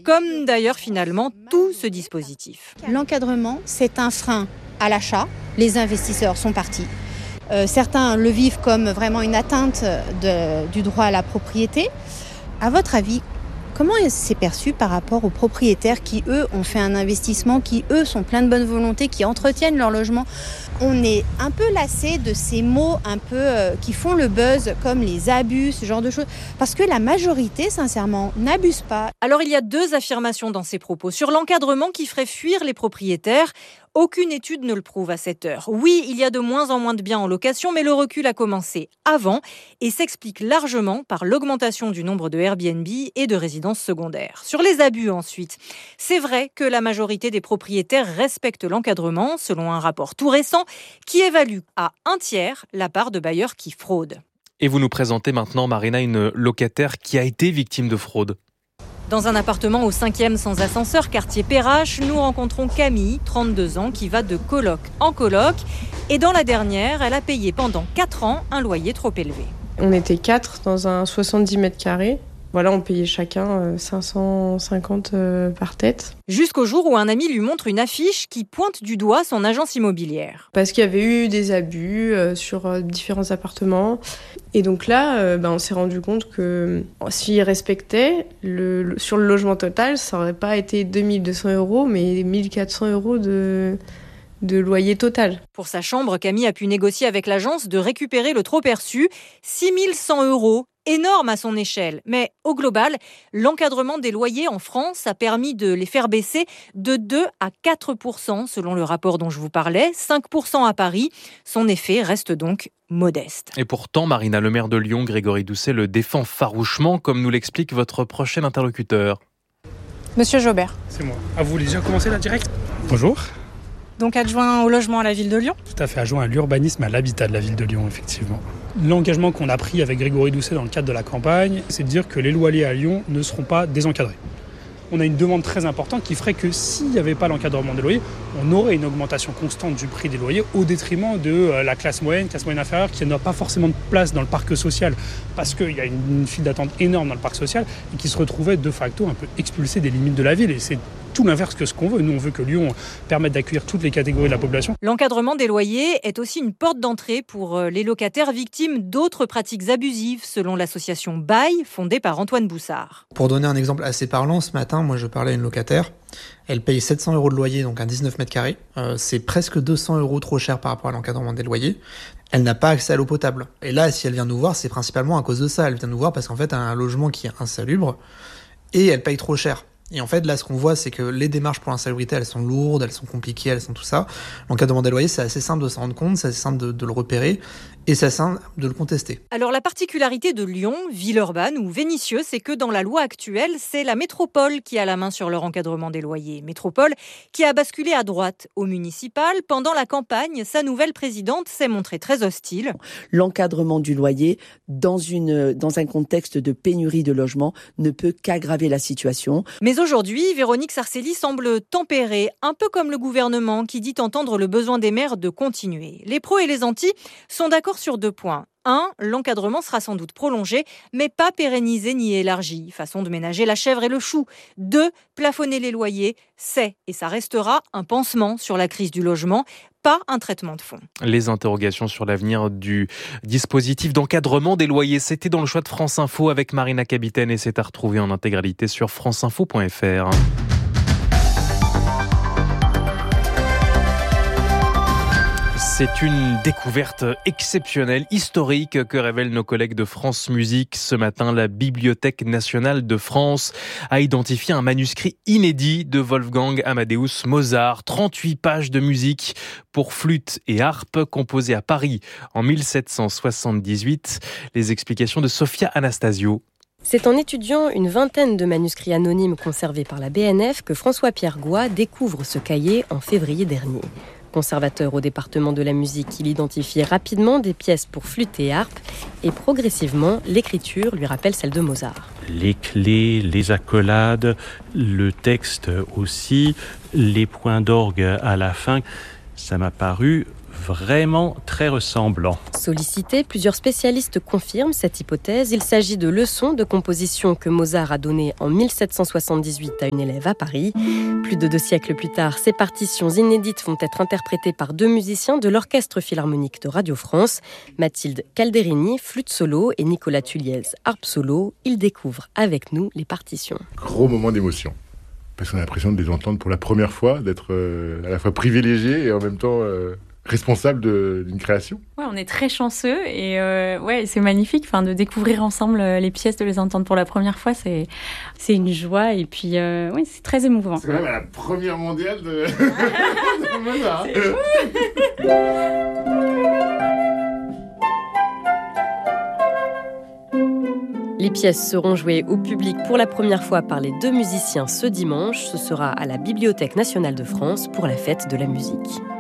comme d'ailleurs finalement tout ce dispositif. L'encadrement, c'est un frein à l'achat. Les investisseurs sont partis. Certains le vivent comme vraiment une atteinte du droit à la propriété. À votre avis, comment c'est perçu par rapport aux propriétaires qui, eux, ont fait un investissement, qui, eux, sont pleins de bonne volonté, qui entretiennent leur logement? On est un peu lassé de ces mots un peu qui font le buzz, comme les abus, ce genre de choses. Parce que la majorité, sincèrement, n'abuse pas. Alors, il y a deux affirmations dans ces propos. Sur l'encadrement qui ferait fuir les propriétaires, aucune étude ne le prouve à cette heure. Oui, il y a de moins en moins de biens en location, mais le recul a commencé avant et s'explique largement par l'augmentation du nombre de Airbnb et de résidences secondaires. Sur les abus ensuite, c'est vrai que la majorité des propriétaires respectent l'encadrement, selon un rapport tout récent qui évalue à 1/3 la part de bailleurs qui fraudent. Et vous nous présentez maintenant, Marina, une locataire qui a été victime de fraude. Dans un appartement au 5e sans ascenseur, quartier Perrache, nous rencontrons Camille, 32 ans, qui va de coloc en coloc. Et dans la dernière, elle a payé pendant 4 ans un loyer trop élevé. On était 4 dans un 70 mètres carrés. Voilà, on payait chacun 550 par tête. Jusqu'au jour où un ami lui montre une affiche qui pointe du doigt son agence immobilière. Parce qu'il y avait eu des abus sur différents appartements. Et donc là, on s'est rendu compte que s'ils respectaient, sur le logement total, ça n'aurait pas été 2200 €, mais 1400 € de loyer total. Pour sa chambre, Camille a pu négocier avec l'agence de récupérer le trop perçu, 6100 €. Énorme à son échelle. Mais au global, l'encadrement des loyers en France a permis de les faire baisser de 2 à 4% selon le rapport dont je vous parlais, 5% à Paris. Son effet reste donc modeste. Et pourtant, Marina, le maire de Lyon, Grégory Doucet, le défend farouchement, comme nous l'explique votre prochain interlocuteur. Monsieur Jobert. C'est moi. Ah, vous voulez déjà commencer là direct ? Bonjour. Donc adjoint au logement à la ville de Lyon ? Tout à fait, adjoint à l'urbanisme, à l'habitat de la ville de Lyon, effectivement. L'engagement qu'on a pris avec Grégory Doucet dans le cadre de la campagne, c'est de dire que les loyers à Lyon ne seront pas désencadrés. On a une demande très importante qui ferait que s'il n'y avait pas l'encadrement des loyers, on aurait une augmentation constante du prix des loyers au détriment de la classe moyenne inférieure qui n'a pas forcément de place dans le parc social parce qu'il y a une file d'attente énorme dans le parc social et qui se retrouvait de facto un peu expulsé des limites de la ville. Et c'est tout l'inverse que ce qu'on veut. Nous, on veut que Lyon permette d'accueillir toutes les catégories de la population. L'encadrement des loyers est aussi une porte d'entrée pour les locataires victimes d'autres pratiques abusives, selon l'association Bail, fondée par Antoine Boussard. Pour donner un exemple assez parlant, ce matin, moi je parlais à une locataire. Elle paye 700 € de loyer, donc un 19 mètres carrés. C'est presque 200 € trop cher par rapport à l'encadrement des loyers. Elle n'a pas accès à l'eau potable. Et là, si elle vient nous voir, c'est principalement à cause de ça. Elle vient nous voir parce qu'en fait, elle a un logement qui est insalubre et elle paye trop cher. Et en fait, là, ce qu'on voit, c'est que les démarches pour l'insalubrité, elles sont lourdes, elles sont compliquées, elles sont tout ça. L'encadrement des loyers, c'est assez simple de s'en rendre compte, c'est assez simple de le repérer, et c'est assez simple de le contester. Alors, la particularité de Lyon, Villeurbanne ou Vénissieux, c'est que dans la loi actuelle, c'est la métropole qui a la main sur leur encadrement des loyers. Métropole qui a basculé à droite au municipal. Pendant la campagne, sa nouvelle présidente s'est montrée très hostile. L'encadrement du loyer, dans un contexte de pénurie de logements, ne peut qu'aggraver la situation. Mais aujourd'hui, Véronique Sarcelli semble tempérée, un peu comme le gouvernement qui dit entendre le besoin des maires de continuer. Les pros et les antis sont d'accord sur 2 points. 1, l'encadrement sera sans doute prolongé, mais pas pérennisé ni élargi. Façon de ménager la chèvre et le chou. 2, plafonner les loyers, c'est et ça restera un pansement sur la crise du logement, pas un traitement de fond. Les interrogations sur l'avenir du dispositif d'encadrement des loyers, c'était dans le choix de France Info avec Marina Capitaine et c'est à retrouver en intégralité sur franceinfo.fr. C'est une découverte exceptionnelle, historique que révèlent nos collègues de France Musique. Ce matin, la Bibliothèque nationale de France a identifié un manuscrit inédit de Wolfgang Amadeus Mozart. 38 pages de musique pour flûte et harpe composée à Paris en 1778. Les explications de Sophia Anastasio. C'est en étudiant une vingtaine de manuscrits anonymes conservés par la BNF que François-Pierre Goy découvre ce cahier en février dernier. Conservateur au département de la musique, il identifie rapidement des pièces pour flûte et harpe et progressivement, l'écriture lui rappelle celle de Mozart. Les clés, les accolades, le texte aussi, les points d'orgue à la fin, ça m'a paru vraiment très ressemblant. Sollicité, plusieurs spécialistes confirment cette hypothèse. Il s'agit de leçons de composition que Mozart a données en 1778 à une élève à Paris. Plus de 2 siècles plus tard, ces partitions inédites vont être interprétées par 2 musiciens de l'Orchestre Philharmonique de Radio France, Mathilde Calderini, flûte solo, et Nicolas Tulliez, harpe solo. Ils découvrent avec nous les partitions. Gros moment d'émotion. Parce qu'on a l'impression de les entendre pour la première fois, d'être à la fois privilégié et en même temps responsable d'une création. Ouais, on est très chanceux et c'est magnifique de découvrir ensemble les pièces, de les entendre pour la première fois, c'est une joie et puis c'est très émouvant. C'est quand même à la première mondiale de Mozart. Les pièces seront jouées au public pour la première fois par les 2 musiciens ce dimanche. Ce sera à la Bibliothèque nationale de France pour la fête de la musique.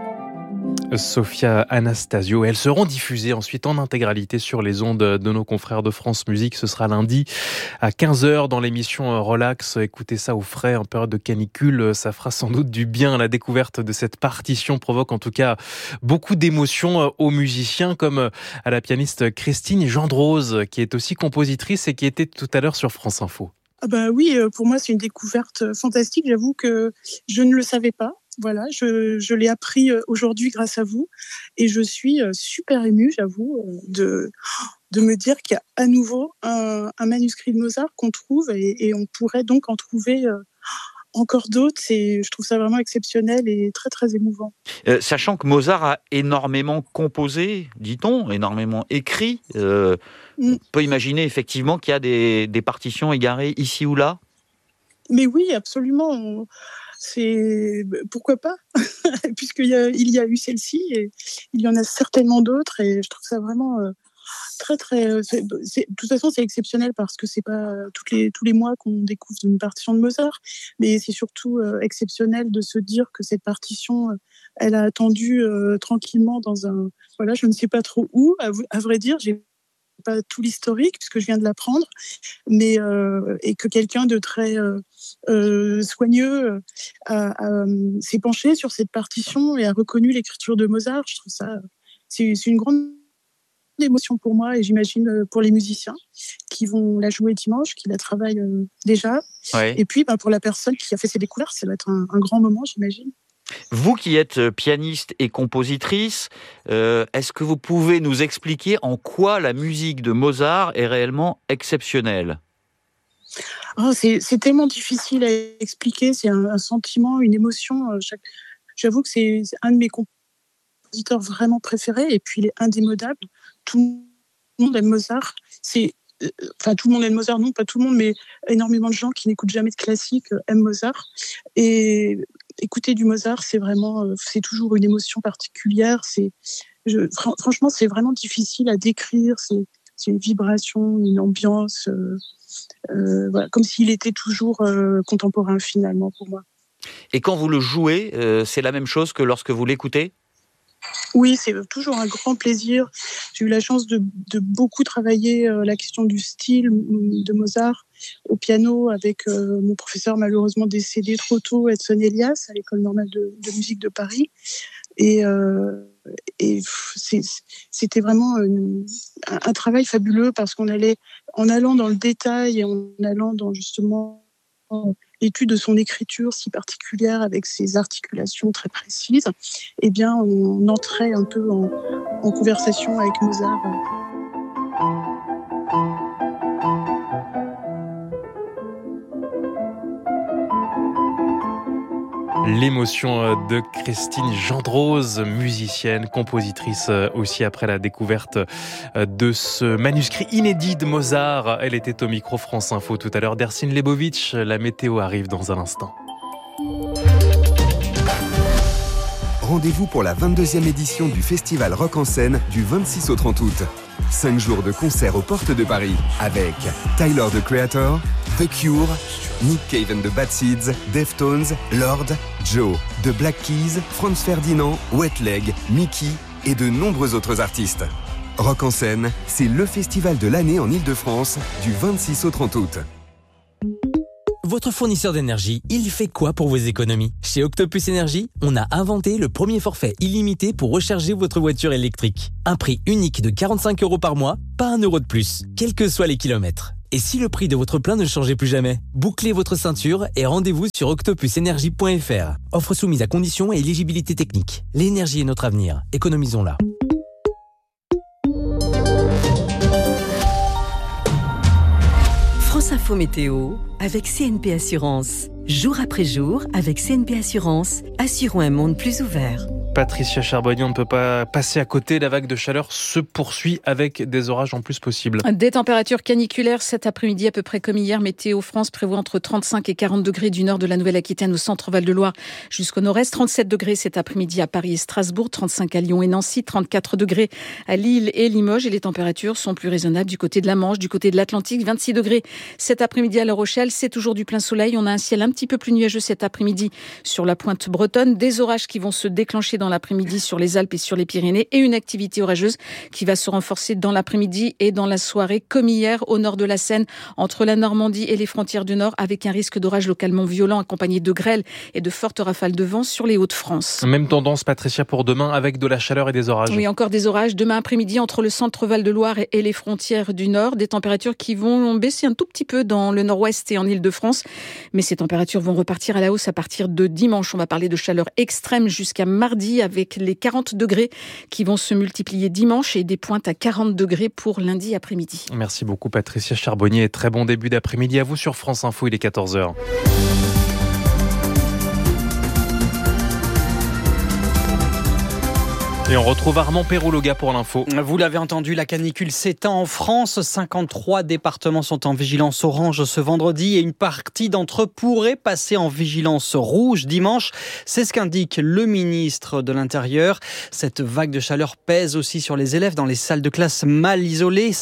Sophia Anastasio. Elles seront diffusées ensuite en intégralité sur les ondes de nos confrères de France Musique. Ce sera lundi à 15h dans l'émission Relax. Écoutez ça au frais en période de canicule. Ça fera sans doute du bien. La découverte de cette partition provoque en tout cas beaucoup d'émotions aux musiciens, comme à la pianiste Christine Gendrose, qui est aussi compositrice et qui était tout à l'heure sur France Info. Oui, pour moi c'est une découverte fantastique. J'avoue que je ne le savais pas. Voilà, je l'ai appris aujourd'hui grâce à vous et je suis super émue, j'avoue, de me dire qu'il y a à nouveau un manuscrit de Mozart qu'on trouve et on pourrait donc en trouver encore d'autres. Je trouve ça vraiment exceptionnel et très très émouvant. Sachant que Mozart a énormément composé, dit-on, énormément écrit, on peut imaginer effectivement qu'il y a des partitions égarées ici ou là. Mais oui, absolument. Pourquoi pas puisqu'il y a eu celle-ci et il y en a certainement d'autres et je trouve ça vraiment très très de toute façon c'est exceptionnel parce que c'est pas tous les mois qu'on découvre une partition de Mozart, mais c'est surtout exceptionnel de se dire que cette partition elle a attendu tranquillement dans je ne sais pas trop où, à vrai dire j'ai pas tout l'historique puisque je viens de l'apprendre, mais et que quelqu'un de très soigneux s'est penché sur cette partition et a reconnu l'écriture de Mozart. Je trouve ça c'est une grande émotion pour moi et j'imagine pour les musiciens qui vont la jouer dimanche, qui la travaillent déjà. Ouais. Et puis pour la personne qui a fait ses découvertes, ça va être un grand moment, j'imagine. Vous qui êtes pianiste et compositrice, est-ce que vous pouvez nous expliquer en quoi la musique de Mozart est réellement exceptionnelle ? C'est tellement difficile à expliquer, c'est un sentiment, une émotion. J'avoue que c'est un de mes compositeurs vraiment préférés et puis il est indémodable. Tout le monde aime Mozart. Tout le monde aime Mozart, non, pas tout le monde, mais énormément de gens qui n'écoutent jamais de classique aiment Mozart. Et écouter du Mozart, c'est toujours une émotion particulière. Franchement, c'est vraiment difficile à décrire. C'est une vibration, une ambiance, comme s'il était toujours contemporain finalement pour moi. Et quand vous le jouez, c'est la même chose que lorsque vous l'écoutez ? Oui, c'est toujours un grand plaisir. J'ai eu la chance de beaucoup travailler la question du style de Mozart au piano avec mon professeur malheureusement décédé trop tôt, Edson Elias, à l'École normale de musique de Paris. Et c'était vraiment un travail fabuleux parce qu'on allait, en allant dans le détail et en allant dans justement l'étude de son écriture si particulière avec ses articulations très précises, eh bien, on entrait un peu en conversation avec Mozart. L'émotion de Christine Gendrose, musicienne, compositrice aussi après la découverte de ce manuscrit inédit de Mozart. Elle était au micro France Info tout à l'heure d'Ercine Lebovitch. La météo arrive dans un instant. Rendez-vous pour la 22e édition du Festival Rock en Scène du 26 au 30 août. 5 jours de concerts aux portes de Paris avec Tyler, the Creator, The Cure, Nick Cave and the Bad Seeds, Deftones, Lord, Joe, The Black Keys, Franz Ferdinand, Wet Leg, Mickey et de nombreux autres artistes. Rock en Scène, c'est le festival de l'année en Ile-de-France du 26 au 30 août. Votre fournisseur d'énergie, il fait quoi pour vos économies ? Chez Octopus Énergie, on a inventé le premier forfait illimité pour recharger votre voiture électrique. Un prix unique de 45 € par mois, pas 1 € de plus, quels que soient les kilomètres. Et si le prix de votre plein ne changeait plus jamais ? Bouclez votre ceinture et rendez-vous sur octopusenergie.fr. Offre soumise à conditions et éligibilité technique. L'énergie est notre avenir. Économisons-la. France Info Météo avec CNP Assurance. Jour après jour, avec CNP Assurance, assurons un monde plus ouvert. Patricia Charbonnier, on ne peut pas passer à côté. La vague de chaleur se poursuit avec des orages en plus possibles. Des températures caniculaires cet après-midi, à peu près comme hier. Météo France prévoit entre 35 et 40 degrés du nord de la Nouvelle-Aquitaine au centre Val-de-Loire jusqu'au nord-est. 37 degrés cet après-midi à Paris et Strasbourg, 35 à Lyon et Nancy, 34 degrés à Lille et Limoges. Et les températures sont plus raisonnables du côté de la Manche, du côté de l'Atlantique. 26 degrés cet après-midi à La Rochelle. C'est toujours du plein soleil. On a un ciel un petit peu plus nuageux cet après-midi sur la pointe bretonne. Des orages qui vont se déclencher dans l'après-midi sur les Alpes et sur les Pyrénées et une activité orageuse qui va se renforcer dans l'après-midi et dans la soirée comme hier au nord de la Seine entre la Normandie et les frontières du Nord avec un risque d'orage localement violent accompagné de grêle et de fortes rafales de vent sur les Hauts-de-France. Même tendance Patricia pour demain avec de la chaleur et des orages. Oui, encore des orages demain après-midi entre le centre Val-de-Loire et les frontières du Nord. Des températures qui vont baisser un tout petit peu dans le nord-ouest et en Île-de-France. Mais ces températures vont repartir à la hausse à partir de dimanche. On va parler de chaleur extrême jusqu'à mardi avec les 40 degrés qui vont se multiplier dimanche et des pointes à 40 degrés pour lundi après-midi. Merci beaucoup Patricia Charbonnier et très bon début d'après-midi à vous sur France Info, il est 14h. Et on retrouve Armand Perrault-Loga pour l'info. Vous l'avez entendu, la canicule s'étend en France. 53 départements sont en vigilance orange ce vendredi et une partie d'entre eux pourrait passer en vigilance rouge dimanche. C'est ce qu'indique le ministre de l'Intérieur. Cette vague de chaleur pèse aussi sur les élèves dans les salles de classe mal isolées.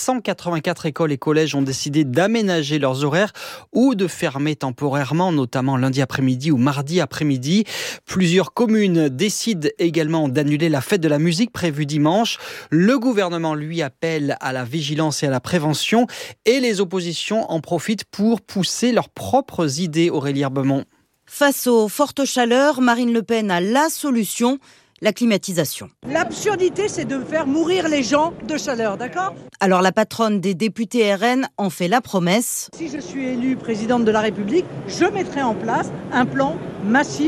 784 écoles et collèges ont décidé d'aménager leurs horaires ou de fermer temporairement, notamment lundi après-midi ou mardi après-midi. Plusieurs communes décident également d'annuler la fête de la musique prévue dimanche. Le gouvernement, lui, appelle à la vigilance et à la prévention et les oppositions en profitent pour pousser leurs propres idées. Aurélie Herbemont. Face aux fortes chaleurs, Marine Le Pen a la solution, la climatisation. L'absurdité, c'est de faire mourir les gens de chaleur, d'accord ? Alors la patronne des députés RN en fait la promesse. Si je suis élue présidente de la République, je mettrai en place un plan massif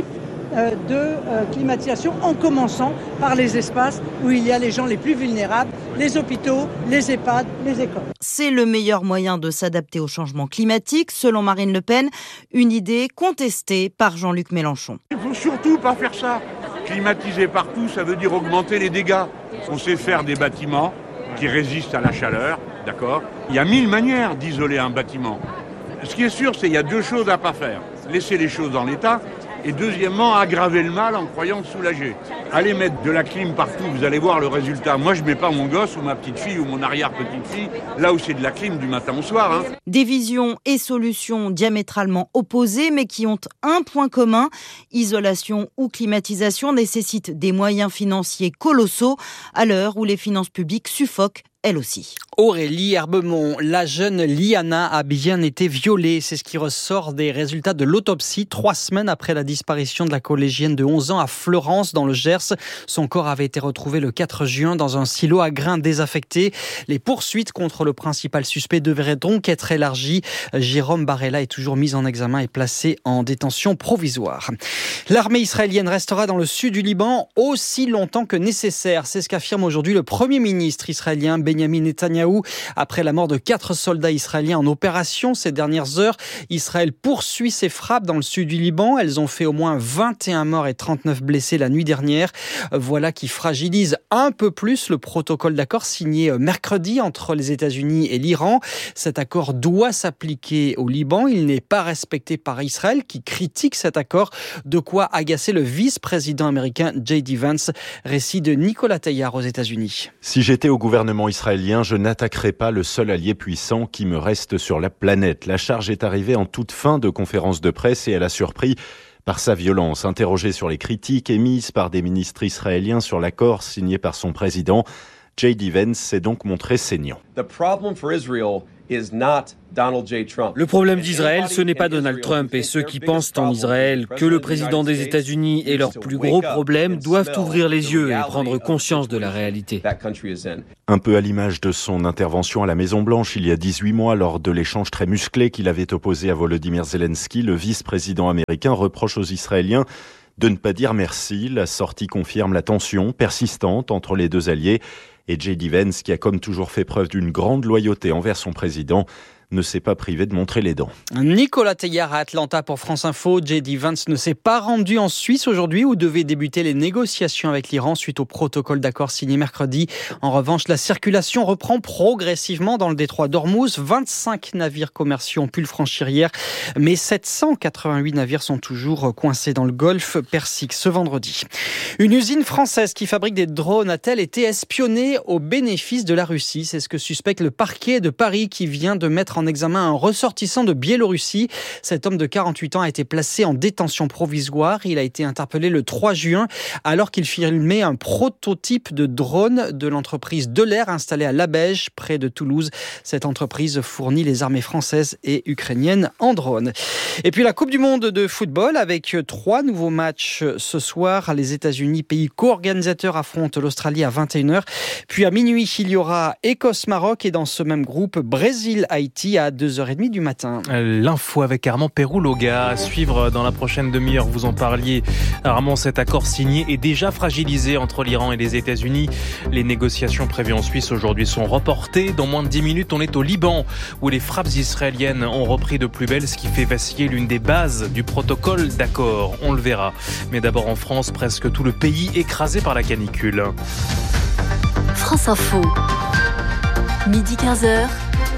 de climatisation en commençant par les espaces où il y a les gens les plus vulnérables, les hôpitaux, les EHPAD, les écoles. C'est le meilleur moyen de s'adapter au changement climatique, selon Marine Le Pen, une idée contestée par Jean-Luc Mélenchon. Il ne faut surtout pas faire ça. Climatiser partout, ça veut dire augmenter les dégâts. On sait faire des bâtiments qui résistent à la chaleur, d'accord ? Il y a 1000 manières d'isoler un bâtiment. Ce qui est sûr, c'est qu'il y a deux choses à ne pas faire. Laisser les choses dans l'état. Et deuxièmement, aggraver le mal en croyant le soulager. Allez mettre de la clim partout, vous allez voir le résultat. Moi, je ne mets pas mon gosse ou ma petite fille ou mon arrière-petite-fille là où c'est de la clim du matin au soir. Hein. Des visions et solutions diamétralement opposées, mais qui ont un point commun. Isolation ou climatisation nécessitent des moyens financiers colossaux à l'heure où les finances publiques suffoquent elle aussi. Aurélie Herbemont, la jeune Liana a bien été violée. C'est ce qui ressort des résultats de l'autopsie 3 semaines après la disparition de la collégienne de 11 ans à Fleurance dans le Gers. Son corps avait été retrouvé le 4 juin dans un silo à grains désaffecté. Les poursuites contre le principal suspect devraient donc être élargies. Jérôme Barella est toujours mis en examen et placé en détention provisoire. L'armée israélienne restera dans le sud du Liban aussi longtemps que nécessaire. C'est ce qu'affirme aujourd'hui le Premier ministre israélien Benjamin Netanyahou. Après la mort de 4 soldats israéliens en opération ces dernières heures, Israël poursuit ses frappes dans le sud du Liban. Elles ont fait au moins 21 morts et 39 blessés la nuit dernière. Voilà qui fragilise un peu plus le protocole d'accord signé mercredi entre les États-Unis et l'Iran. Cet accord doit s'appliquer au Liban. Il n'est pas respecté par Israël qui critique cet accord. De quoi agacer le vice-président américain J.D. Vance. Récit de Nicolas Taillard aux États-Unis. Si j'étais au gouvernement israélien, je n'attaquerai pas le seul allié puissant qui me reste sur la planète. La charge est arrivée en toute fin de conférence de presse et elle a surpris par sa violence. Interrogé sur les critiques émises par des ministres israéliens sur l'accord signé par son président, J.D. Vance s'est donc montré saignant. Le problème d'Israël, ce n'est pas Donald Trump et ceux qui pensent en Israël que le président des États-Unis est leur plus gros problème doivent ouvrir les yeux et prendre conscience de la réalité. Un peu à l'image de son intervention à la Maison-Blanche il y a 18 mois lors de l'échange très musclé qu'il avait opposé à Volodymyr Zelensky, le vice-président américain reproche aux Israéliens de ne pas dire merci. La sortie confirme la tension persistante entre les deux alliés et J.D. Vance, qui a comme toujours fait preuve d'une grande loyauté envers son président, ne s'est pas privé de montrer les dents. Nicolas Teilhard à Atlanta pour France Info. J.D. Vance ne s'est pas rendu en Suisse aujourd'hui où devaient débuter les négociations avec l'Iran suite au protocole d'accord signé mercredi. En revanche, la circulation reprend progressivement dans le détroit d'Ormuz. 25 navires commerciaux ont pu le franchir hier, mais 788 navires sont toujours coincés dans le golfe Persique ce vendredi. Une usine française qui fabrique des drones a-t-elle été espionnée au bénéfice de la Russie ? C'est ce que suspecte le parquet de Paris qui vient de mettre en examen un ressortissant de Biélorussie. Cet homme de 48 ans a été placé en détention provisoire. Il a été interpellé le 3 juin alors qu'il filmait un prototype de drone de l'entreprise Delair installée à Labège, près de Toulouse. Cette entreprise fournit les armées françaises et ukrainiennes en drones. Et puis la Coupe du Monde de football avec 3 nouveaux matchs ce soir. Les États-Unis, pays co-organisateur, affrontent l'Australie à 21h. Puis à minuit, il y aura Écosse-Maroc et dans ce même groupe, Brésil-Haïti à 2h30 du matin. L'info avec Armand Péroux-Loga à suivre dans la prochaine demi-heure. Vous en parliez. Armand, cet accord signé est déjà fragilisé entre l'Iran et les États-Unis. Les négociations prévues en Suisse aujourd'hui sont reportées. Dans moins de 10 minutes, on est au Liban où les frappes israéliennes ont repris de plus belle, ce qui fait vaciller l'une des bases du protocole d'accord. On le verra. Mais d'abord en France, presque tout le pays écrasé par la canicule. France Info. Midi 15h.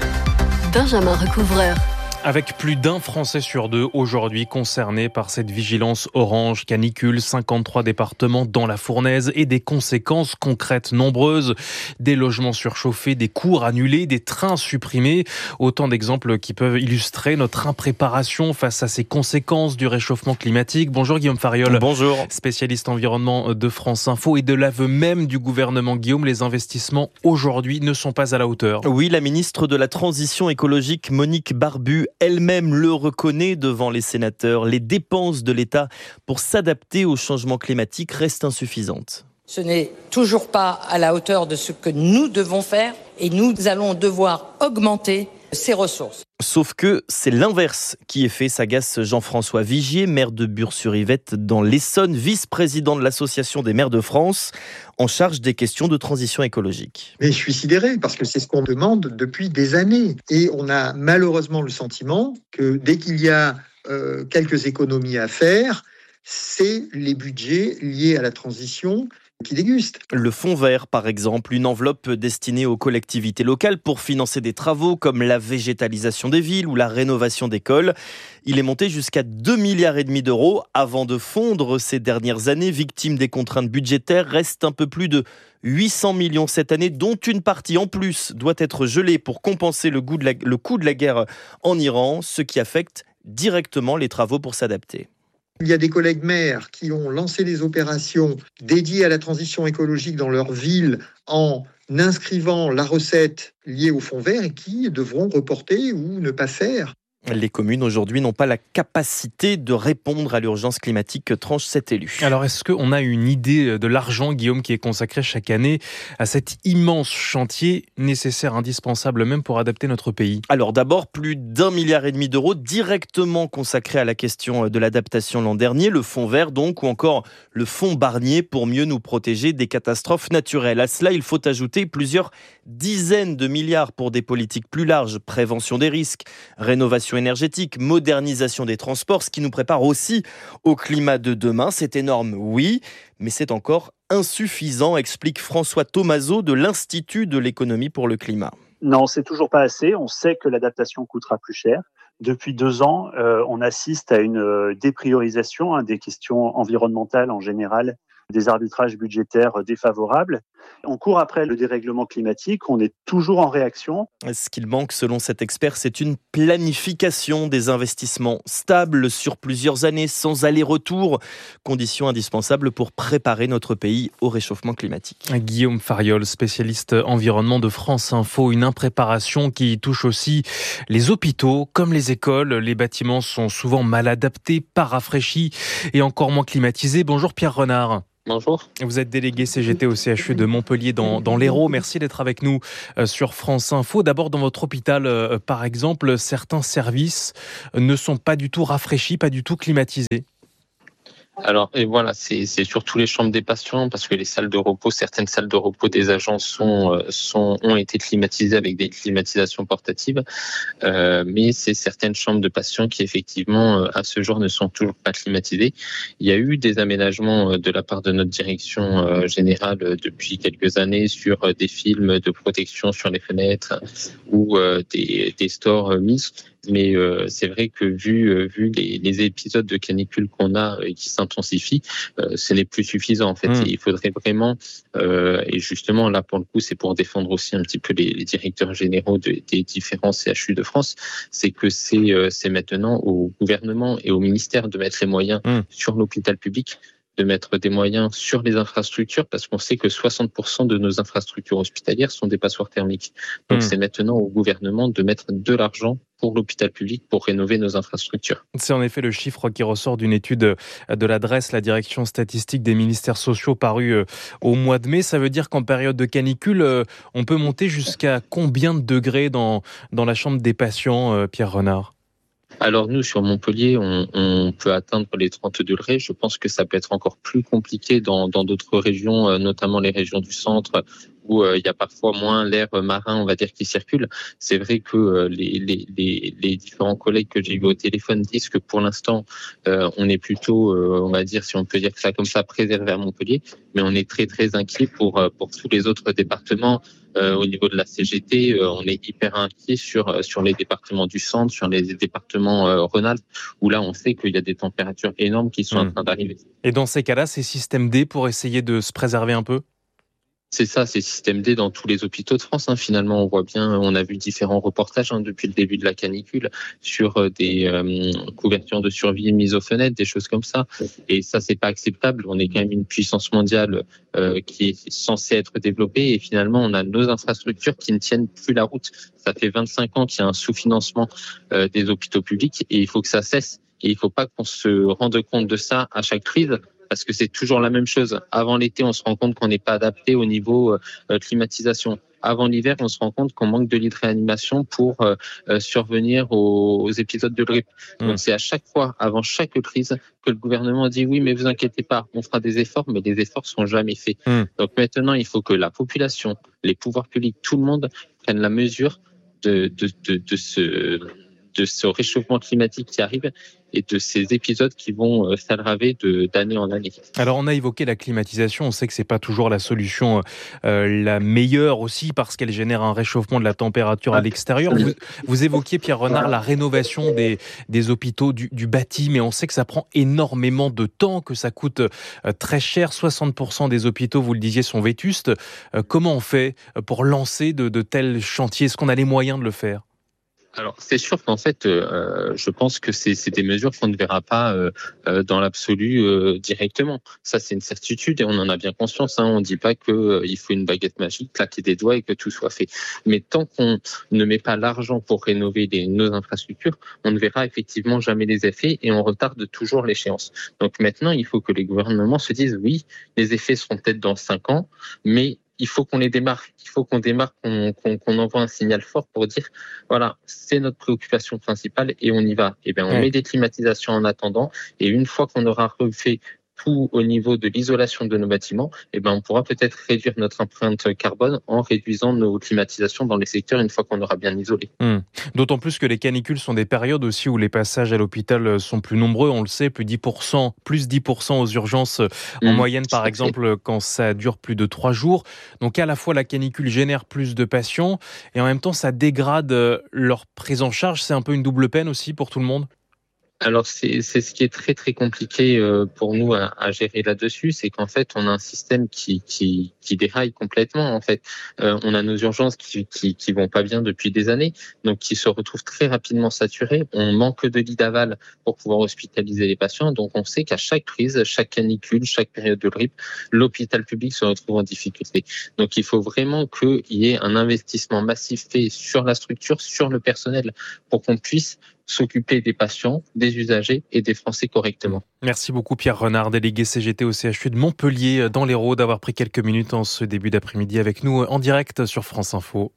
Benjamin Recouvreur. Avec plus d'un Français sur deux aujourd'hui concernés par cette vigilance orange canicule, 53 départements dans la fournaise et des conséquences concrètes nombreuses. Des logements surchauffés, des cours annulés, des trains supprimés. Autant d'exemples qui peuvent illustrer notre impréparation face à ces conséquences du réchauffement climatique. Bonjour Guillaume Fariol. Bonjour. Spécialiste environnement de France Info et de l'aveu même du gouvernement. Guillaume, les investissements aujourd'hui ne sont pas à la hauteur. Oui, la ministre de la Transition écologique, Monique Barbu, elle-même le reconnaît devant les sénateurs. Les dépenses de l'État pour s'adapter au changement climatique restent insuffisantes. Ce n'est toujours pas à la hauteur de ce que nous devons faire et nous allons devoir augmenter ces ressources. Sauf que c'est l'inverse qui est fait, s'agace Jean-François Vigier, maire de Bure-sur-Yvette dans l'Essonne, vice-président de l'Association des maires de France, en charge des questions de transition écologique. Mais je suis sidéré parce que c'est ce qu'on demande depuis des années. Et on a malheureusement le sentiment que dès qu'il y a quelques économies à faire, c'est les budgets liés à la transition qui dégustent. Le fonds vert, par exemple, une enveloppe destinée aux collectivités locales pour financer des travaux comme la végétalisation des villes ou la rénovation d'écoles. Il est monté jusqu'à 2,5 milliards d'euros avant de fondre ces dernières années. Victime des contraintes budgétaires, reste un peu plus de 800 millions cette année, dont une partie en plus doit être gelée pour compenser le coût de la guerre en Iran, ce qui affecte directement les travaux pour s'adapter. Il y a des collègues maires qui ont lancé des opérations dédiées à la transition écologique dans leur ville en inscrivant la recette liée au fonds vert et qui devront reporter ou ne pas faire. Les communes aujourd'hui n'ont pas la capacité de répondre à l'urgence climatique que tranche cet élu. Alors est-ce qu'on a une idée de l'argent, Guillaume, qui est consacré chaque année à cet immense chantier nécessaire, indispensable même pour adapter notre pays ? Alors d'abord, plus d'1,5 milliard d'euros directement consacrés à la question de l'adaptation l'an dernier, le fonds vert donc, ou encore le fonds Barnier pour mieux nous protéger des catastrophes naturelles. À cela, il faut ajouter plusieurs dizaines de milliards pour des politiques plus larges, prévention des risques, rénovation énergétique, modernisation des transports, ce qui nous prépare aussi au climat de demain. C'est énorme, oui, mais c'est encore insuffisant, explique François Thomazeau de l'Institut de l'économie pour le climat. Non, c'est toujours pas assez. On sait que l'adaptation coûtera plus cher. Depuis 2 ans, on assiste à une dépriorisation des questions environnementales en général, des arbitrages budgétaires défavorables. On court après le dérèglement climatique, on est toujours en réaction. Ce qu'il manque, selon cet expert, c'est une planification des investissements stable sur plusieurs années, sans aller-retour, condition indispensable pour préparer notre pays au réchauffement climatique. Guillaume Fariol, spécialiste environnement de France Info, une impréparation qui touche aussi les hôpitaux comme les écoles. Les bâtiments sont souvent mal adaptés, pas rafraîchis et encore moins climatisés. Bonjour Pierre Renard. Bonjour. Vous êtes délégué CGT au CHU de Montpellier dans l'Hérault. Merci d'être avec nous sur France Info. D'abord, dans votre hôpital, par exemple, certains services ne sont pas du tout rafraîchis, pas du tout climatisés. Alors, et voilà, c'est surtout les chambres des patients, parce que les salles de repos, certaines salles de repos des agents ont été climatisées avec des climatisations portatives, mais c'est certaines chambres de patients qui, effectivement, à ce jour, ne sont toujours pas climatisées. Il y a eu des aménagements de la part de notre direction générale depuis quelques années sur des films de protection sur les fenêtres ou des stores mis. Mais c'est vrai que vu les épisodes de canicule qu'on a et qui s'intensifient, ce n'est plus suffisant en fait. Et il faudrait vraiment, et justement là pour le coup c'est pour défendre aussi un petit peu les directeurs généraux des différents CHU de France, c'est que c'est maintenant au gouvernement et au ministère de mettre les moyens sur l'hôpital public, de mettre des moyens sur les infrastructures, parce qu'on sait que 60% de nos infrastructures hospitalières sont des passoires thermiques. Donc c'est maintenant au gouvernement de mettre de l'argent pour l'hôpital public pour rénover nos infrastructures. C'est en effet le chiffre qui ressort d'une étude de l'adresse, la direction statistique des ministères sociaux parue au mois de mai. Ça veut dire qu'en période de canicule, on peut monter jusqu'à combien de degrés dans la chambre des patients, Pierre Renard ? Alors nous, sur Montpellier, on peut atteindre les 30 degrés. Je pense que ça peut être encore plus compliqué dans d'autres régions, notamment les régions du centre, où il y a parfois moins l'air marin, on va dire, qui circule. C'est vrai que les différents collègues que j'ai vus au téléphone disent que pour l'instant, on est plutôt, on va dire, si on peut dire ça comme ça, préservé à Montpellier, mais on est très très inquiet pour tous les autres départements. Au niveau de la CGT, on est hyper inquiet sur les départements du centre, sur les départements Rhône-Alpes, où là on sait qu'il y a des températures énormes qui sont en train d'arriver. Et dans ces cas-là, c'est système D pour essayer de se préserver un peu ? C'est ça, c'est système D dans tous les hôpitaux de France. Finalement, on voit bien, on a vu différents reportages depuis le début de la canicule sur des couvertures de survie mises aux fenêtres, des choses comme ça. Et ça, c'est pas acceptable. On est quand même une puissance mondiale qui est censée être développée. Et finalement, on a nos infrastructures qui ne tiennent plus la route. Ça fait 25 ans qu'il y a un sous-financement des hôpitaux publics et il faut que ça cesse. Et il faut pas qu'on se rende compte de ça à chaque crise, parce que c'est toujours la même chose. Avant l'été, on se rend compte qu'on n'est pas adapté au niveau climatisation. Avant l'hiver, on se rend compte qu'on manque de lits de réanimation pour survenir aux épisodes de grippe. Donc c'est à chaque fois, avant chaque crise, que le gouvernement dit oui, mais vous inquiétez pas, on fera des efforts, mais les efforts sont jamais faits. Donc maintenant, il faut que la population, les pouvoirs publics, tout le monde prenne la mesure de ce réchauffement climatique qui arrive et de ces épisodes qui vont s'aggraver d'année en année. Alors on a évoqué la climatisation, on sait que c'est pas toujours la solution la meilleure aussi parce qu'elle génère un réchauffement de la température à l'extérieur. Vous évoquiez, Pierre Renard, la rénovation des hôpitaux, du bâti, mais on sait que ça prend énormément de temps, que ça coûte très cher. 60% des hôpitaux, vous le disiez, sont vétustes. Comment on fait pour lancer de tels chantiers ? Est-ce qu'on a les moyens de le faire ? Alors, c'est sûr qu'en fait, je pense que c'est des mesures qu'on ne verra pas dans l'absolu directement. Ça, c'est une certitude et on en a bien conscience. On ne dit pas qu'il faut une baguette magique, claquer des doigts et que tout soit fait. Mais tant qu'on ne met pas l'argent pour rénover nos infrastructures, on ne verra effectivement jamais les effets et on retarde toujours l'échéance. Donc maintenant, il faut que les gouvernements se disent oui, les effets seront peut-être dans 5 ans, mais il faut qu'on les démarre. Il faut qu'on démarre, qu'on envoie un signal fort pour dire, voilà, c'est notre préoccupation principale et on y va. Et bien, on met des climatisations en attendant et une fois qu'on aura refait tout au niveau de l'isolation de nos bâtiments, et ben on pourra peut-être réduire notre empreinte carbone en réduisant nos climatisations dans les secteurs une fois qu'on aura bien isolé. D'autant plus que les canicules sont des périodes aussi où les passages à l'hôpital sont plus nombreux, on le sait, plus 10% aux urgences en moyenne par exemple quand ça dure plus de 3 jours. Donc à la fois la canicule génère plus de patients et en même temps ça dégrade leur prise en charge, c'est un peu une double peine aussi pour tout le monde. Alors c'est ce qui est très très compliqué pour nous à gérer là-dessus, c'est qu'en fait on a un système qui déraille complètement. En fait, on a nos urgences qui vont pas bien depuis des années, donc qui se retrouvent très rapidement saturées. On manque de lits d'aval pour pouvoir hospitaliser les patients, donc on sait qu'à chaque crise, chaque canicule, chaque période de grippe, l'hôpital public se retrouve en difficulté. Donc il faut vraiment qu'il y ait un investissement massif fait sur la structure, sur le personnel, pour qu'on puisse s'occuper des patients, des usagers et des Français correctement. Merci beaucoup Pierre Renard, délégué CGT au CHU de Montpellier dans l'Hérault, d'avoir pris quelques minutes en ce début d'après-midi avec nous en direct sur France Info.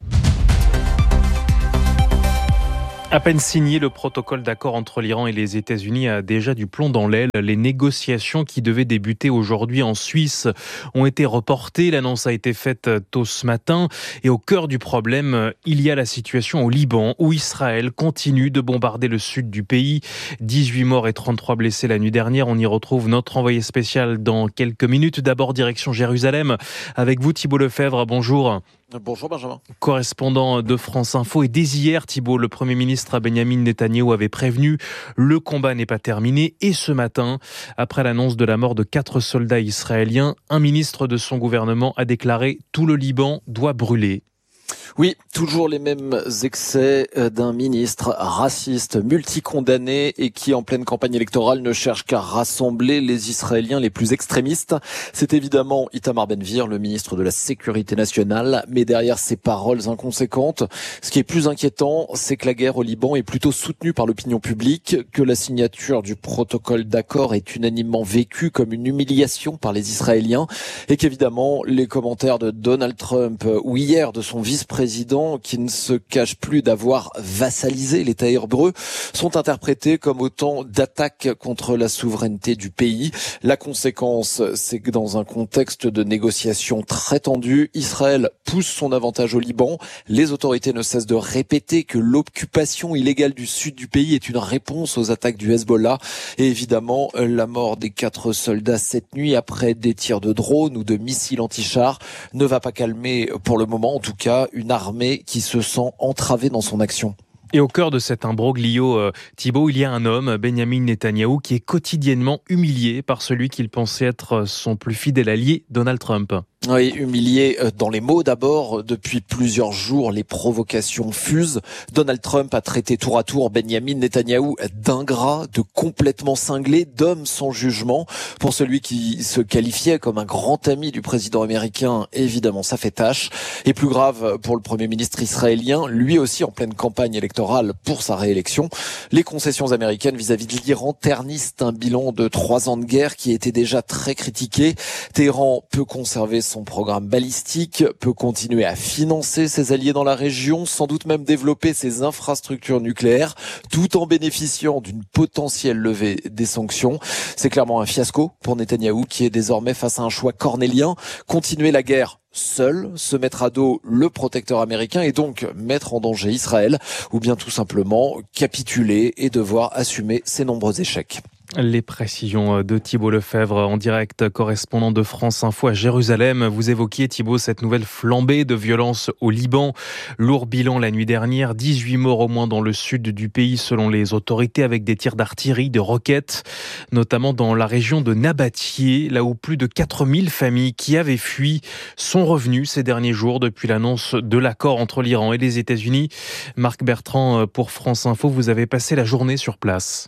À peine signé, le protocole d'accord entre l'Iran et les États-Unis a déjà du plomb dans l'aile. Les négociations qui devaient débuter aujourd'hui en Suisse ont été reportées. L'annonce a été faite tôt ce matin. Et au cœur du problème, il y a la situation au Liban, où Israël continue de bombarder le sud du pays. 18 morts et 33 blessés la nuit dernière. On y retrouve notre envoyé spécial dans quelques minutes. D'abord, direction Jérusalem. Avec vous, Thibault Lefebvre. Bonjour. Bonjour Benjamin. Correspondant de France Info. Et dès hier, Thibault, le Premier ministre Benyamin Netanyahou avait prévenu, le combat n'est pas terminé. Et ce matin, après l'annonce de la mort de 4 soldats israéliens, un ministre de son gouvernement a déclaré « Tout le Liban doit brûler ». Oui, toujours les mêmes excès d'un ministre raciste, multicondamné et qui, en pleine campagne électorale, ne cherche qu'à rassembler les Israéliens les plus extrémistes. C'est évidemment Itamar Ben-Gvir, le ministre de la Sécurité nationale, mais derrière ces paroles inconséquentes, ce qui est plus inquiétant, c'est que la guerre au Liban est plutôt soutenue par l'opinion publique, que la signature du protocole d'accord est unanimement vécue comme une humiliation par les Israéliens et qu'évidemment, les commentaires de Donald Trump ou hier de son vice-président qui ne se cache plus d'avoir vassalisé l'État hébreu sont interprétés comme autant d'attaques contre la souveraineté du pays. La conséquence, c'est que dans un contexte de négociations très tendues, Israël pousse son avantage au Liban. Les autorités ne cessent de répéter que l'occupation illégale du sud du pays est une réponse aux attaques du Hezbollah. Et évidemment, la mort des 4 soldats cette nuit après des tirs de drones ou de missiles anti-chars ne va pas calmer, pour le moment en tout cas, une armée qui se sent entravée dans son action. Et au cœur de cet imbroglio, Thibault, il y a un homme, Benyamin Netanyahou, qui est quotidiennement humilié par celui qu'il pensait être son plus fidèle allié, Donald Trump. Oui, humilié dans les mots d'abord. Depuis plusieurs jours, les provocations fusent. Donald Trump a traité tour à tour Benyamin Netanyahou d'ingrat, de complètement cinglé, d'homme sans jugement. Pour celui qui se qualifiait comme un grand ami du président américain, évidemment, ça fait tâche. Et plus grave pour le Premier ministre israélien, lui aussi en pleine campagne électorale pour sa réélection. Les concessions américaines vis-à-vis de l'Iran ternissent un bilan de 3 ans de guerre qui était déjà très critiqué. Téhéran peut conserver son programme balistique, peut continuer à financer ses alliés dans la région, sans doute même développer ses infrastructures nucléaires, tout en bénéficiant d'une potentielle levée des sanctions. C'est clairement un fiasco pour Netanyahou qui est désormais face à un choix cornélien, continuer la guerre seul, se mettre à dos le protecteur américain et donc mettre en danger Israël, ou bien tout simplement capituler et devoir assumer ses nombreux échecs. Les précisions de Thibault Lefebvre en direct, correspondant de France Info à Jérusalem. Vous évoquiez, Thibault, cette nouvelle flambée de violence au Liban. Lourd bilan la nuit dernière, 18 morts au moins dans le sud du pays selon les autorités, avec des tirs d'artillerie, de roquettes, notamment dans la région de Nabatieh, là où plus de 4000 familles qui avaient fui sont revenues ces derniers jours depuis l'annonce de l'accord entre l'Iran et les États-Unis. Marc Bertrand pour France Info, vous avez passé la journée sur place.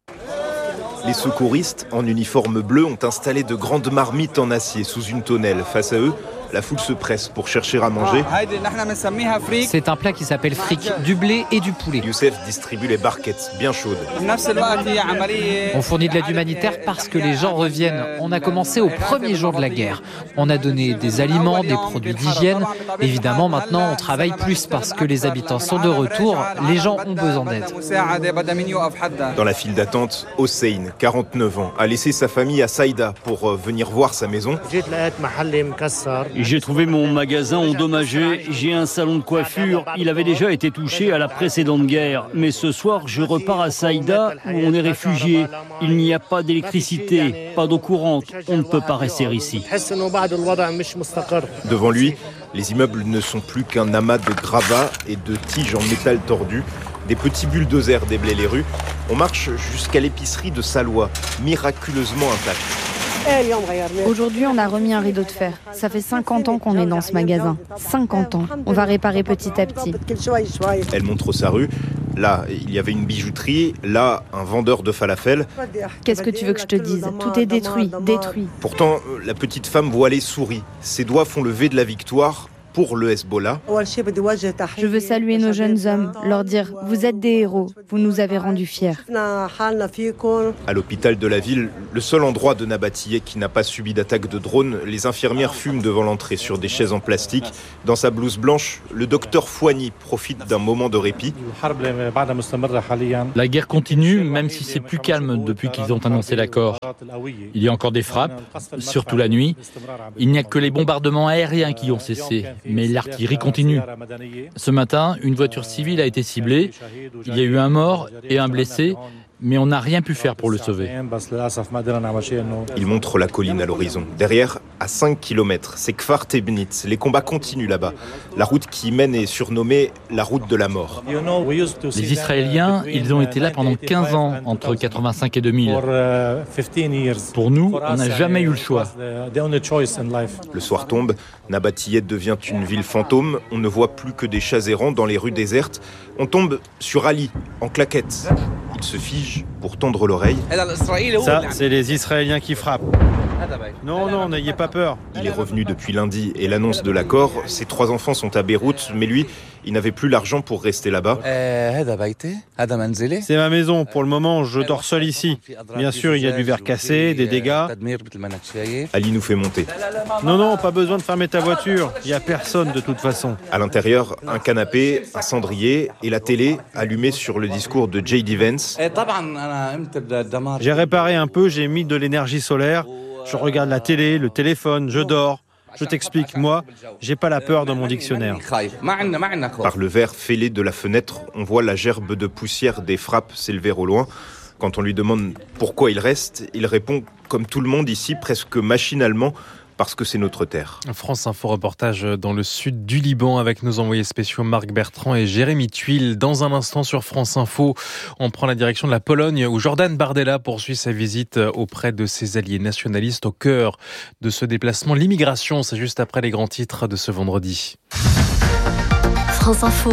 Les secouristes, en uniforme bleu, ont installé de grandes marmites en acier sous une tonnelle. Face à eux, la foule se presse pour chercher à manger. C'est un plat qui s'appelle fric, du blé et du poulet. Youssef distribue les barquettes bien chaudes. On fournit de l'aide humanitaire parce que les gens reviennent. On a commencé au premier jour de la guerre. On a donné des aliments, des produits d'hygiène. Évidemment, maintenant, on travaille plus parce que les habitants sont de retour. Les gens ont besoin d'aide. Dans la file d'attente, Hossein, 49 ans, a laissé sa famille à Saïda pour venir voir sa maison. J'ai trouvé mon magasin endommagé, j'ai un salon de coiffure, il avait déjà été touché à la précédente guerre. Mais ce soir, je repars à Saïda où on est réfugiés. Il n'y a pas d'électricité, pas d'eau courante, on ne peut pas rester ici. Devant lui, les immeubles ne sont plus qu'un amas de gravats et de tiges en métal tordu. Des petits bulldozers déblaient les rues. On marche jusqu'à l'épicerie de Salois, miraculeusement intacte. Aujourd'hui, on a remis un rideau de fer. Ça fait 50 ans qu'on est dans ce magasin. 50 ans. On va réparer petit à petit. Elle montre sa rue. Là, il y avait une bijouterie. Là, un vendeur de falafel. Qu'est-ce que tu veux que je te dise? Tout est détruit, détruit. Pourtant, la petite femme voilée sourit. Ses doigts font le V de la victoire pour le Hezbollah. Je veux saluer nos jeunes hommes, leur dire « Vous êtes des héros, vous nous avez rendus fiers ». À l'hôpital de la ville, le seul endroit de Nabatiyeh qui n'a pas subi d'attaque de drone, les infirmières fument devant l'entrée sur des chaises en plastique. Dans sa blouse blanche, le docteur Fouani profite d'un moment de répit. La guerre continue, même si c'est plus calme depuis qu'ils ont annoncé l'accord. Il y a encore des frappes, surtout la nuit. Il n'y a que les bombardements aériens qui ont cessé. Mais l'artillerie continue. Ce matin, une voiture civile a été ciblée. Il y a eu un mort et un blessé, mais on n'a rien pu faire pour le sauver. Il montre la colline à l'horizon. Derrière, à 5 km, c'est Kfar Tebnit. Les combats continuent là-bas. La route qui y mène est surnommée la route de la mort. Les Israéliens, ils ont été là pendant 15 ans, entre 85 et 2000. Pour nous, on n'a jamais eu le choix. Le soir tombe, Nabatiyeh devient une ville fantôme. On ne voit plus que des chats errants dans les rues désertes. On tombe sur Ali, en claquette. Il se fige pour tendre l'oreille. Ça, c'est les Israéliens qui frappent. Non, n'ayez pas peur. Il est revenu depuis lundi et l'annonce de l'accord. Ses 3 enfants sont à Beyrouth, mais lui, il n'avait plus l'argent pour rester là-bas. C'est ma maison. Pour le moment, je dors seul ici. Bien sûr, il y a du verre cassé, des dégâts. Ali nous fait monter. Non, pas besoin de fermer ta voiture. Il n'y a personne de toute façon. À l'intérieur, un canapé, un cendrier et la télé allumée sur le discours de J.D. Vance. J'ai réparé un peu, j'ai mis de l'énergie solaire. Je regarde la télé, le téléphone, je dors. Je t'explique, moi, j'ai pas la peur dans mon dictionnaire. Par le verre fêlé de la fenêtre, on voit la gerbe de poussière des frappes s'élever au loin. Quand on lui demande pourquoi il reste, il répond, comme tout le monde ici, presque machinalement, parce que c'est notre terre. France Info reportage dans le sud du Liban avec nos envoyés spéciaux Marc Bertrand et Jérémy Tuile. Dans un instant sur France Info, on prend la direction de la Pologne où Jordan Bardella poursuit sa visite auprès de ses alliés nationalistes au cœur de ce déplacement. L'immigration, c'est juste après les grands titres de ce vendredi. France Info.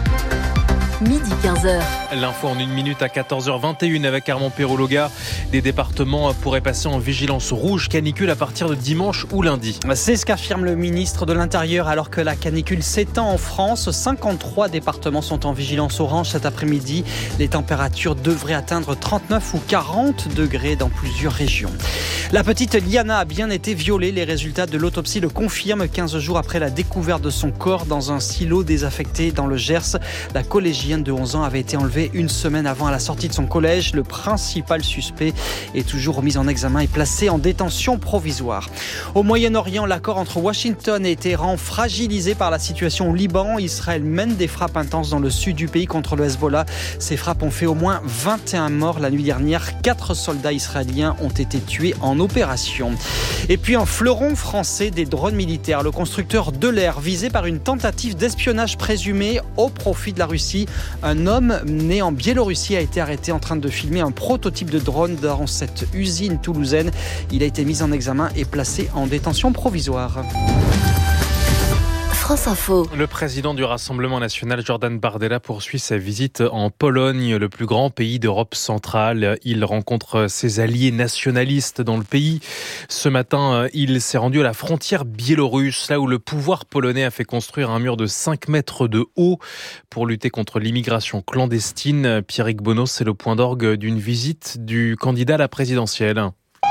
Midi 15h. L'info en 1 minute à 14h21 avec Armand Perrologa. Des départements pourraient passer en vigilance rouge canicule à partir de dimanche ou lundi. C'est ce qu'affirme le ministre de l'Intérieur alors que la canicule s'étend en France. 53 départements sont en vigilance orange cet après-midi. Les températures devraient atteindre 39 ou 40 degrés dans plusieurs régions. La petite Liana a bien été violée. Les résultats de l'autopsie le confirment 15 jours après la découverte de son corps dans un silo désaffecté dans le Gers. La collégienne de 11 ans avait été enlevée une semaine avant à la sortie de son collège. Le principal suspect est toujours mis en examen et placé en détention provisoire. Au Moyen-Orient, l'accord entre Washington et Téhéran fragilisé par la situation au Liban. Israël mène des frappes intenses dans le sud du pays contre le Hezbollah. Ces frappes ont fait au moins 21 morts la nuit dernière. 4 soldats israéliens ont été tués en opération. Et puis un fleuron français des drones militaires. Le constructeur Delair visé par une tentative d'espionnage présumée au profit de la Russie. Un homme né en Biélorussie a été arrêté en train de filmer un prototype de drone dans cette usine toulousaine. Il a été mis en examen et placé en détention provisoire. France Info. Le président du Rassemblement national, Jordan Bardella, poursuit sa visite en Pologne, le plus grand pays d'Europe centrale. Il rencontre ses alliés nationalistes dans le pays. Ce matin, il s'est rendu à la frontière biélorusse, là où le pouvoir polonais a fait construire un mur de 5 mètres de haut pour lutter contre l'immigration clandestine. Pierrick Bonos, c'est le point d'orgue d'une visite du candidat à la présidentielle.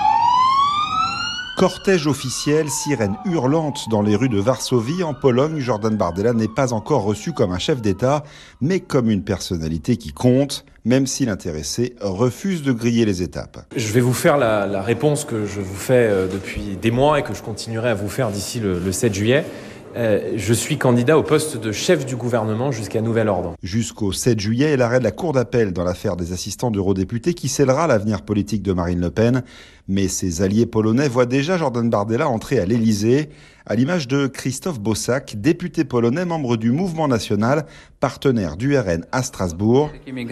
Cortège officiel, sirène hurlante dans les rues de Varsovie. En Pologne, Jordan Bardella n'est pas encore reçu comme un chef d'État, mais comme une personnalité qui compte, même si l'intéressé refuse de griller les étapes. Je vais vous faire la réponse que je vous fais depuis des mois et que je continuerai à vous faire d'ici le 7 juillet. Je suis candidat au poste de chef du gouvernement jusqu'à nouvel ordre. Jusqu'au 7 juillet et l'arrêt de la Cour d'appel dans l'affaire des assistants d'eurodéputés qui scellera l'avenir politique de Marine Le Pen. Mais ses alliés polonais voient déjà Jordan Bardella entrer à l'Élysée, à l'image de Krzysztof Bosak, député polonais membre du Mouvement national, partenaire du RN à Strasbourg.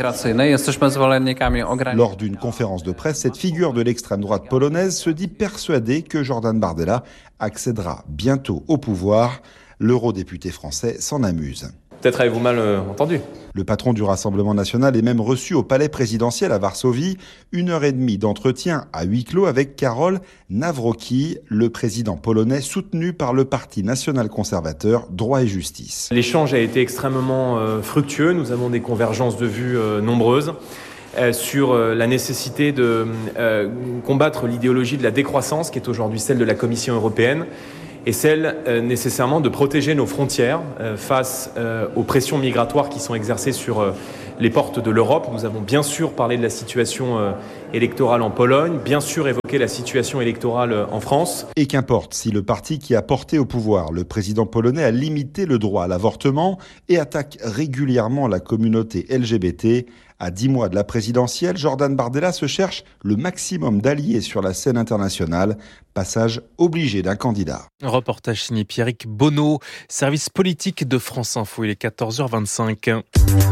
Lors d'une conférence de presse, cette figure de l'extrême droite polonaise se dit persuadée que Jordan Bardella accédera bientôt au pouvoir. L'eurodéputé français s'en amuse. Peut-être avez-vous mal entendu. Le patron du Rassemblement national est même reçu au palais présidentiel à Varsovie. 1h30 d'entretien à huis clos avec Karol Nawrocki, le président polonais soutenu par le Parti national conservateur Droit et Justice. L'échange a été extrêmement fructueux. Nous avons des convergences de vues nombreuses sur la nécessité de combattre l'idéologie de la décroissance qui est aujourd'hui celle de la Commission européenne et celle nécessairement de protéger nos frontières face aux pressions migratoires qui sont exercées sur les portes de l'Europe. Nous avons bien sûr parlé de la situation électorale en Pologne, bien sûr évoqué la situation électorale en France. Et qu'importe si le parti qui a porté au pouvoir le président polonais a limité le droit à l'avortement et attaque régulièrement la communauté LGBT. À 10 mois de la présidentielle, Jordan Bardella se cherche le maximum d'alliés sur la scène internationale. Passage obligé d'un candidat. Un reportage signé Pierrick Bonneau, service politique de France Info. Il est 14h25.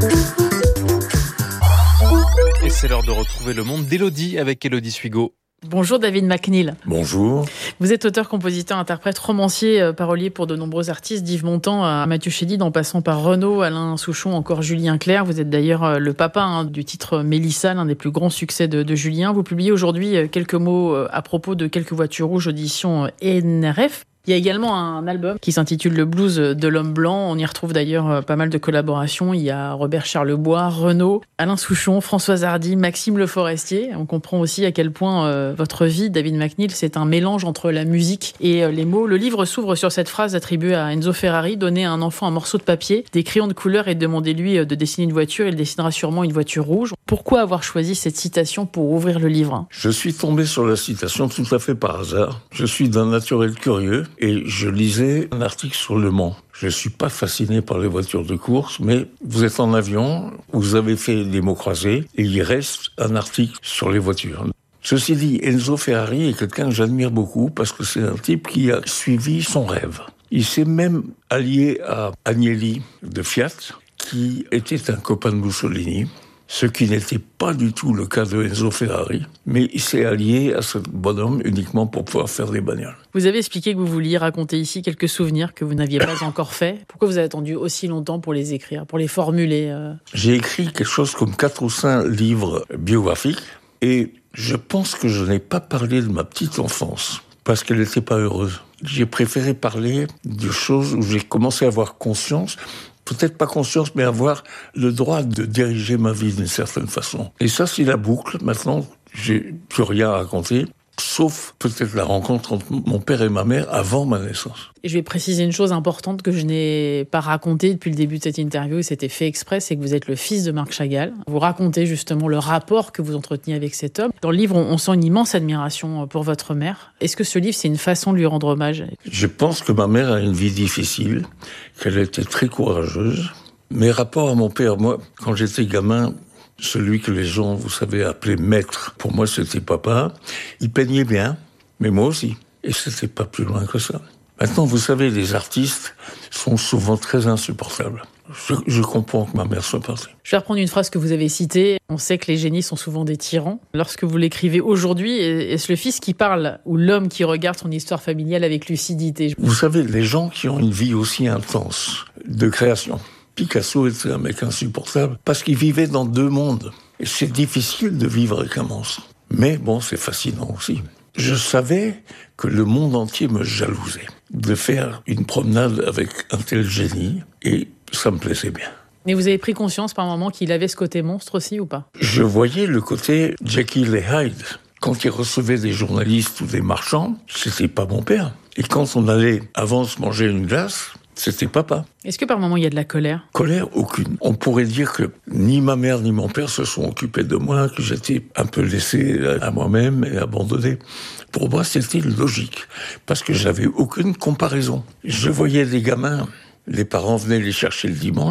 Et c'est l'heure de retrouver le monde d'Élodie avec Élodie Suigo. Bonjour David McNeill. Bonjour. Vous êtes auteur, compositeur, interprète, romancier, parolier pour de nombreux artistes, d'Yves Montand à Mathieu Chédid, en passant par Renaud, Alain Souchon, encore Julien Clerc. Vous êtes d'ailleurs le papa du titre Mélissa, l'un des plus grands succès de Julien. Vous publiez aujourd'hui quelques mots à propos de Quelques voitures rouges, audition NRF. Il y a également un album qui s'intitule Le blues de l'homme blanc. On y retrouve d'ailleurs pas mal de collaborations. Il y a Robert Charlebois, Renaud, Alain Souchon, Françoise Hardy, Maxime Le Forestier. On comprend aussi à quel point votre vie, David McNeill, c'est un mélange entre la musique et les mots. Le livre s'ouvre sur cette phrase attribuée à Enzo Ferrari: donnez à un enfant un morceau de papier, des crayons de couleur et demandez-lui de dessiner une voiture. Il dessinera sûrement une voiture rouge. Pourquoi avoir choisi cette citation pour ouvrir le livre ? Je suis tombé sur la citation tout à fait par hasard. Je suis d'un naturel curieux et je lisais un article sur Le Mans. Je ne suis pas fasciné par les voitures de course, mais vous êtes en avion, vous avez fait des mots croisés, et il reste un article sur les voitures. Ceci dit, Enzo Ferrari est quelqu'un que j'admire beaucoup parce que c'est un type qui a suivi son rêve. Il s'est même allié à Agnelli de Fiat, qui était un copain de Mussolini, ce qui n'était pas du tout le cas de Enzo Ferrari, mais il s'est allié à ce bonhomme uniquement pour pouvoir faire des bagnoles. Vous avez expliqué que vous vouliez raconter ici quelques souvenirs que vous n'aviez pas encore faits. Pourquoi vous avez attendu aussi longtemps pour les écrire, pour les formuler J'ai écrit quelque chose comme 4 ou 5 livres biographiques, et je pense que je n'ai pas parlé de ma petite enfance, parce qu'elle n'était pas heureuse. J'ai préféré parler de choses où j'ai commencé à avoir conscience, peut-être pas conscience, mais avoir le droit de diriger ma vie d'une certaine façon. Et ça, c'est la boucle. Maintenant, j'ai plus rien à raconter, sauf peut-être la rencontre entre mon père et ma mère avant ma naissance. Et je vais préciser une chose importante que je n'ai pas racontée depuis le début de cette interview, et c'était fait exprès, c'est que vous êtes le fils de Marc Chagall. Vous racontez justement le rapport que vous entreteniez avec cet homme. Dans le livre, on sent une immense admiration pour votre mère. Est-ce que ce livre, c'est une façon de lui rendre hommage ? Je pense que ma mère a une vie difficile, qu'elle a été très courageuse. Mes rapports à mon père, moi, quand j'étais gamin, celui que les gens, vous savez, appelaient maître, pour moi, c'était papa. Il peignait bien, mais moi aussi. Et c'était pas plus loin que ça. Maintenant, vous savez, les artistes sont souvent très insupportables. Je comprends que ma mère soit partie. Je vais reprendre une phrase que vous avez citée. On sait que les génies sont souvent des tyrans. Lorsque vous l'écrivez aujourd'hui, est-ce le fils qui parle ou l'homme qui regarde son histoire familiale avec lucidité ? Vous savez, les gens qui ont une vie aussi intense de création. Picasso était un mec insupportable parce qu'il vivait dans 2 mondes. Et c'est difficile de vivre avec un monstre. Mais bon, c'est fascinant aussi. Je savais que le monde entier me jalousait de faire une promenade avec un tel génie, et ça me plaisait bien. Mais vous avez pris conscience par moment qu'il avait ce côté monstre aussi ou pas ? Je voyais le côté Jekyll et Hyde. Quand il recevait des journalistes ou des marchands, c'était pas mon père. Et quand on allait avant se manger une glace, c'était papa. Est-ce que par moment il y a de la colère ? Colère, aucune. On pourrait dire que ni ma mère ni mon père se sont occupés de moi, que j'étais un peu laissé à moi-même et abandonné. Pour moi, c'était logique, parce que j'avais aucune comparaison. Je voyais des gamins, les parents venaient les chercher le dimanche,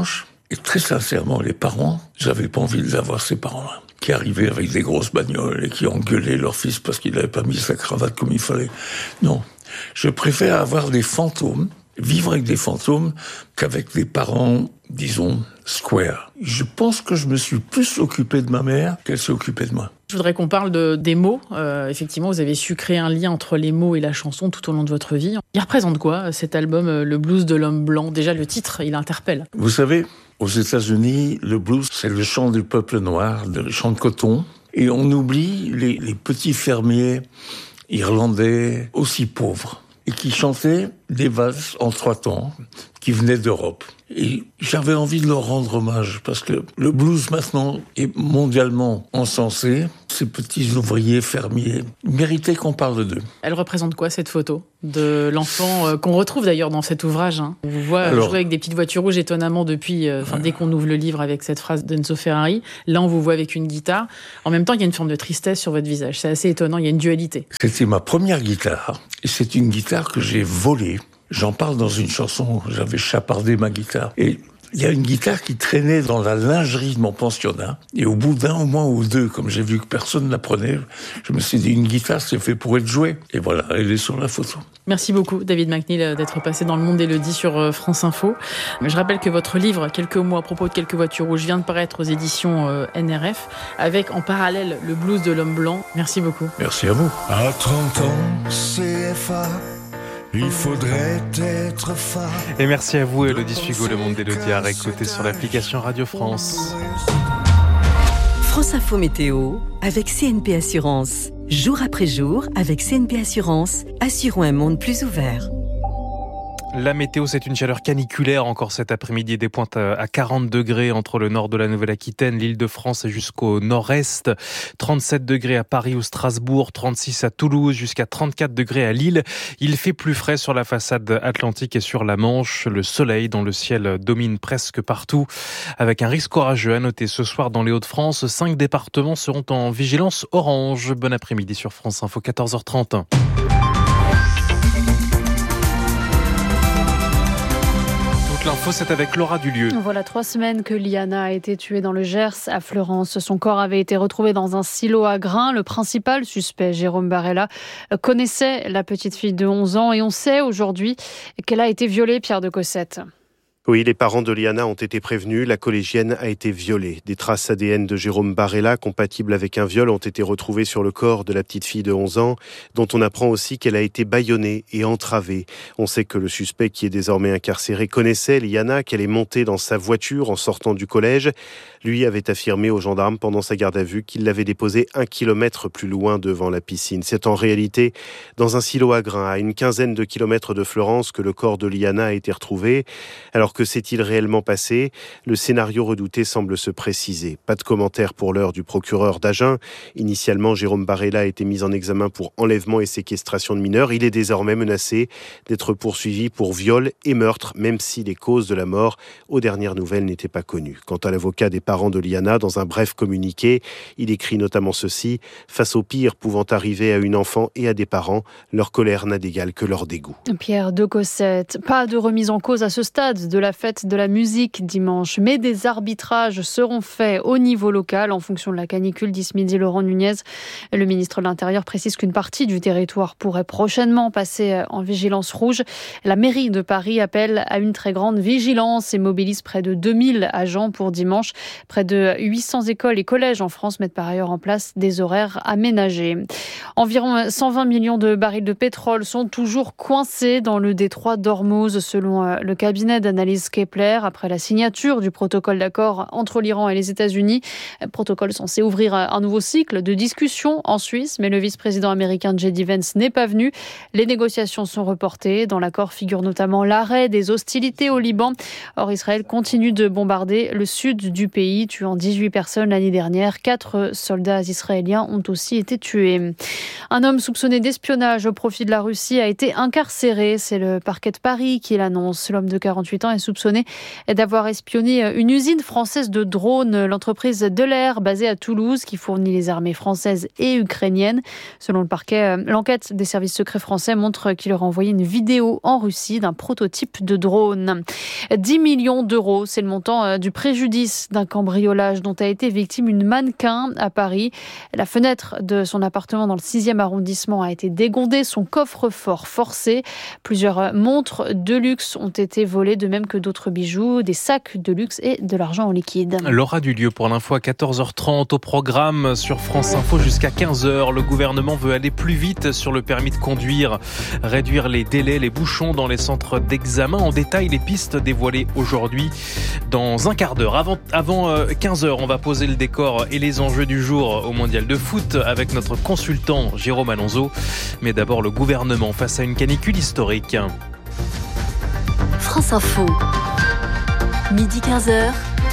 Et très sincèrement, les parents, j'avais pas envie d'avoir ces parents-là, qui arrivaient avec des grosses bagnoles et qui engueulaient leur fils parce qu'il n'avait pas mis sa cravate comme il fallait. Non, je préfère avoir des fantômes, vivre avec des fantômes, qu'avec des parents, disons, square. Je pense que je me suis plus occupé de ma mère qu'elle s'est occupée de moi. Je voudrais qu'on parle des mots. Effectivement, vous avez su créer un lien entre les mots et la chanson tout au long de votre vie. Il représente quoi, cet album, Le blues de l'homme blanc ? Déjà, le titre, il interpelle. Vous savez, aux États-Unis, le blues, c'est le chant du peuple noir, le chant de coton. Et on oublie les petits fermiers irlandais aussi pauvres et qui chantaient des valses en 3 temps qui venaient d'Europe. Et j'avais envie de leur rendre hommage parce que le blues maintenant est mondialement encensé. Ces petits ouvriers fermiers méritaient qu'on parle d'eux. Elle représente quoi, cette photo de l'enfant qu'on retrouve d'ailleurs dans cet ouvrage, hein. On vous voit jouer avec des petites voitures rouges étonnamment depuis, dès qu'on ouvre le livre avec cette phrase d'Enzo Ferrari. Là, on vous voit avec une guitare. En même temps, il y a une forme de tristesse sur votre visage. C'est assez étonnant, il y a une dualité. C'était ma première guitare. Et c'est une guitare que j'ai volée. J'en parle dans une chanson, j'avais chapardé ma guitare. Et il y a une guitare qui traînait dans la lingerie de mon pensionnat. Et au bout d'un mois ou 2, comme j'ai vu que personne ne la prenait, je me suis dit, une guitare, c'est fait pour être jouée. Et voilà, elle est sur la photo. Merci beaucoup, David McNeill, d'être passé dans le monde d'Élodie sur France Info. Je rappelle que votre livre, Quelques mots à propos de quelques voitures rouges, vient de paraître aux éditions NRF, avec en parallèle Le blues de l'homme blanc. Merci beaucoup. Merci à vous. À 30 ans, CFA. Il faudrait être phare. Et merci à vous, Élodie Sugo, le monde d'Élodie à réécouter sur l'application Radio France. France Info Météo avec CNP Assurance. Jour après jour, avec CNP Assurance, assurons un monde plus ouvert. La météo, c'est une chaleur caniculaire encore cet après-midi, des pointes à 40 degrés entre le nord de la Nouvelle-Aquitaine, l'Île-de-France et jusqu'au nord-est. 37 degrés à Paris ou Strasbourg, 36 à Toulouse, jusqu'à 34 degrés à Lille. Il fait plus frais sur la façade atlantique et sur la Manche. Le soleil dans le ciel domine presque partout, avec un risque orageux à noter ce soir dans les Hauts-de-France. 5 départements seront en vigilance orange. Bon après-midi sur France Info, 14h30. L'info, c'est avec Laura Dulieu. Voilà 3 semaines que Liana a été tuée dans le Gers, à Fleurance. Son corps avait été retrouvé dans un silo à grains. Le principal suspect, Jérôme Barella, connaissait la petite fille de 11 ans et on sait aujourd'hui qu'elle a été violée, Pierre de Cossette. Oui, les parents de Liana ont été prévenus. La collégienne a été violée. Des traces ADN de Jérôme Barella, compatibles avec un viol, ont été retrouvées sur le corps de la petite fille de 11 ans, dont on apprend aussi qu'elle a été bâillonnée et entravée. On sait que le suspect, qui est désormais incarcéré, connaissait Liana, qu'elle est montée dans sa voiture en sortant du collège. Lui avait affirmé aux gendarmes pendant sa garde à vue qu'il l'avait déposée 1 kilomètre plus loin devant la piscine. C'est en réalité dans un silo à grains, à une quinzaine de kilomètres de Fleurance, que le corps de Liana a été retrouvé. Alors que s'est-il réellement passé ? Le scénario redouté semble se préciser. Pas de commentaire pour l'heure du procureur d'Agen. Initialement, Jérôme Barella a été mis en examen pour enlèvement et séquestration de mineurs. Il est désormais menacé d'être poursuivi pour viol et meurtre, même si les causes de la mort, aux dernières nouvelles, n'étaient pas connues. Quant à l'avocat des parents de Liana, dans un bref communiqué, il écrit notamment ceci : face au pire pouvant arriver à une enfant et à des parents, leur colère n'a d'égal que leur dégoût. Pierre de Cossette, pas de remise en cause à ce stade de la fête de la musique dimanche, mais des arbitrages seront faits au niveau local en fonction de la canicule, dit ce midi Laurent Nunez. Le ministre de l'Intérieur précise qu'une partie du territoire pourrait prochainement passer en vigilance rouge. La mairie de Paris appelle à une très grande vigilance et mobilise près de 2000 agents pour dimanche. Près de 800 écoles et collèges en France mettent par ailleurs en place des horaires aménagés. Environ 120 millions de barils de pétrole sont toujours coincés dans le détroit d'Ormuz, selon le cabinet d'analyse Kepler, après la signature du protocole d'accord entre l'Iran et les États-Unis. Protocole censé ouvrir un nouveau cycle de discussion en Suisse, mais le vice-président américain J.D. Vance n'est pas venu. Les négociations sont reportées. Dans l'accord figure notamment l'arrêt des hostilités au Liban. Or, Israël continue de bombarder le sud du pays, tuant 18 personnes l'année dernière. 4 soldats israéliens ont aussi été tués. Un homme soupçonné d'espionnage au profit de la Russie a été incarcéré. C'est le parquet de Paris qui l'annonce. L'homme de 48 ans est est soupçonné d'avoir espionné une usine française de drones, l'entreprise Delair, basée à Toulouse, qui fournit les armées françaises et ukrainiennes. Selon le parquet, l'enquête des services secrets français montre qu'il aurait envoyé une vidéo en Russie d'un prototype de drone. 10 millions d'euros, c'est le montant du préjudice d'un cambriolage dont a été victime une mannequin à Paris. La fenêtre de son appartement dans le 6e arrondissement a été dégondée, son coffre-fort forcé. Plusieurs montres de luxe ont été volées, de même que d'autres bijoux, des sacs de luxe et de l'argent en liquide. L'aura du lieu pour l'info à 14h30 au programme sur France Info jusqu'à 15h. Le gouvernement veut aller plus vite sur le permis de conduire, réduire les délais, les bouchons dans les centres d'examen. En détail, les pistes dévoilées aujourd'hui dans un quart d'heure. Avant 15h, on va poser le décor et les enjeux du jour au Mondial de foot avec notre consultant Jérôme Alonso. Mais d'abord, le gouvernement face à une canicule historique. France Info, midi 15h.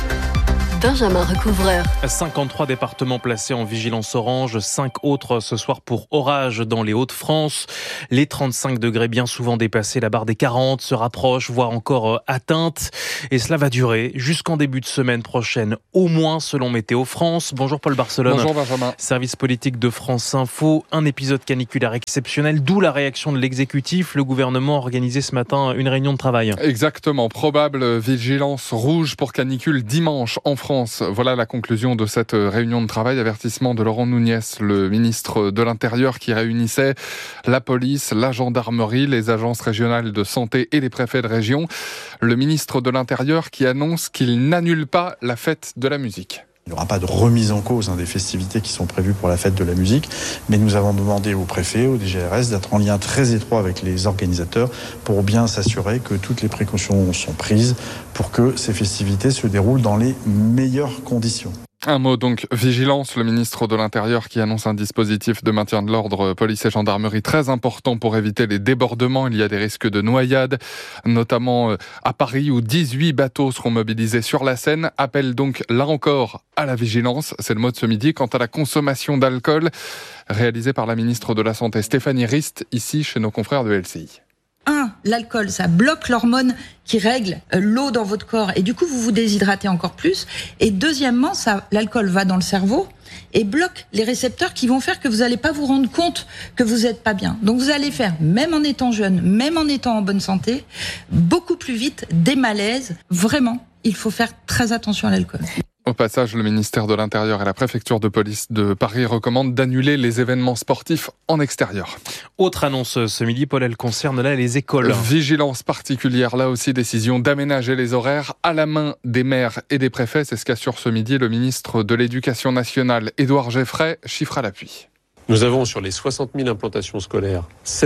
Benjamin Recouvreur. 53 départements placés en vigilance orange, 5 autres ce soir pour orage dans les Hauts-de-France. Les 35 degrés bien souvent dépassés, la barre des 40 se rapproche, voire encore atteinte. Et cela va durer jusqu'en début de semaine prochaine, au moins selon Météo France. Bonjour Paul Barcelone. Bonjour Benjamin. Service politique de France Info. Un épisode caniculaire exceptionnel, d'où la réaction de l'exécutif. Le gouvernement a organisé ce matin une réunion de travail. Exactement. Probable vigilance rouge pour canicule dimanche en France. Voilà la conclusion de cette réunion de travail. Avertissement de Laurent Nunez, le ministre de l'Intérieur, qui réunissait la police, la gendarmerie, les agences régionales de santé et les préfets de région. Le ministre de l'Intérieur qui annonce qu'il n'annule pas la fête de la musique. Il n'y aura pas de remise en cause des festivités qui sont prévues pour la fête de la musique, mais nous avons demandé au préfet, au DGRS, d'être en lien très étroit avec les organisateurs pour bien s'assurer que toutes les précautions sont prises pour que ces festivités se déroulent dans les meilleures conditions. Un mot donc, vigilance, le ministre de l'Intérieur qui annonce un dispositif de maintien de l'ordre, police et gendarmerie très important pour éviter les débordements. Il y a des risques de noyade, notamment à Paris où 18 bateaux seront mobilisés sur la Seine. Appel donc là encore à la vigilance, c'est le mot de ce midi. Quant à la consommation d'alcool, réalisée par la ministre de la Santé Stéphanie Rist, ici chez nos confrères de LCI. 1, l'alcool, ça bloque l'hormone qui règle l'eau dans votre corps et du coup vous vous déshydratez encore plus. Et deuxièmement, l'alcool va dans le cerveau et bloque les récepteurs qui vont faire que vous n'allez pas vous rendre compte que vous n'êtes pas bien. Donc vous allez faire, même en étant jeune, même en étant en bonne santé, beaucoup plus vite des malaises. Vraiment, il faut faire très attention à l'alcool. Au passage, le ministère de l'Intérieur et la préfecture de police de Paris recommandent d'annuler les événements sportifs en extérieur. Autre annonce ce midi, Paul, elle concerne là les écoles. Vigilance particulière, là aussi décision d'aménager les horaires à la main des maires et des préfets. C'est ce qu'assure ce midi le ministre de l'Éducation nationale, Édouard Geffray, chiffre à l'appui. Nous avons sur les 60 000 implantations scolaires,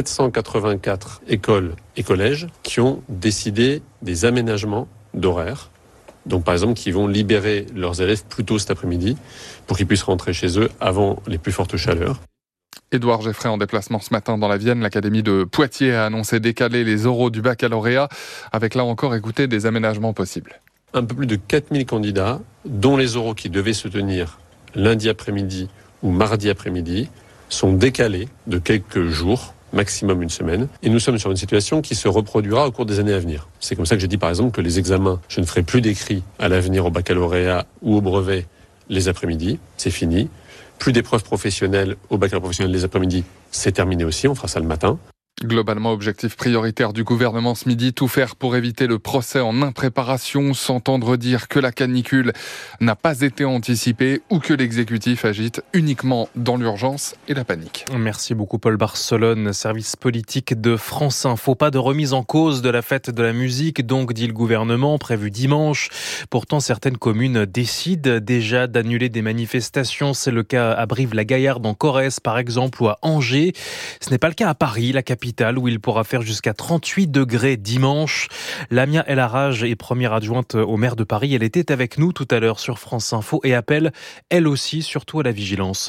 784 écoles et collèges qui ont décidé des aménagements d'horaires. Donc par exemple qui vont libérer leurs élèves plus tôt cet après-midi pour qu'ils puissent rentrer chez eux avant les plus fortes chaleurs. Édouard Geffray en déplacement ce matin dans la Vienne. L'Académie de Poitiers a annoncé décaler les oraux du baccalauréat avec là encore, écoutez, des aménagements possibles. Un peu plus de 4000 candidats dont les oraux qui devaient se tenir lundi après-midi ou mardi après-midi sont décalés de quelques jours, maximum une semaine. Et nous sommes sur une situation qui se reproduira au cours des années à venir. C'est comme ça que j'ai dit par exemple que les examens, je ne ferai plus d'écrits à l'avenir au baccalauréat ou au brevet les après-midi, c'est fini. Plus d'épreuves professionnelles au baccalauréat professionnel les après-midi, c'est terminé aussi, on fera ça le matin. Globalement, objectif prioritaire du gouvernement ce midi, tout faire pour éviter le procès en impréparation, s'entendre dire que la canicule n'a pas été anticipée ou que l'exécutif agite uniquement dans l'urgence et la panique. Merci beaucoup Paul Barcelone, service politique de France Info. Pas de remise en cause de la fête de la musique, donc dit le gouvernement, prévu dimanche. Pourtant, certaines communes décident déjà d'annuler des manifestations. C'est le cas à Brive-la-Gaillarde en Corrèze par exemple ou à Angers. Ce n'est pas le cas à Paris, la capitale, où il pourra faire jusqu'à 38 degrés dimanche. Lamia El Harraj est première adjointe au maire de Paris. Elle était avec nous tout à l'heure sur France Info et appelle, elle aussi, surtout à la vigilance.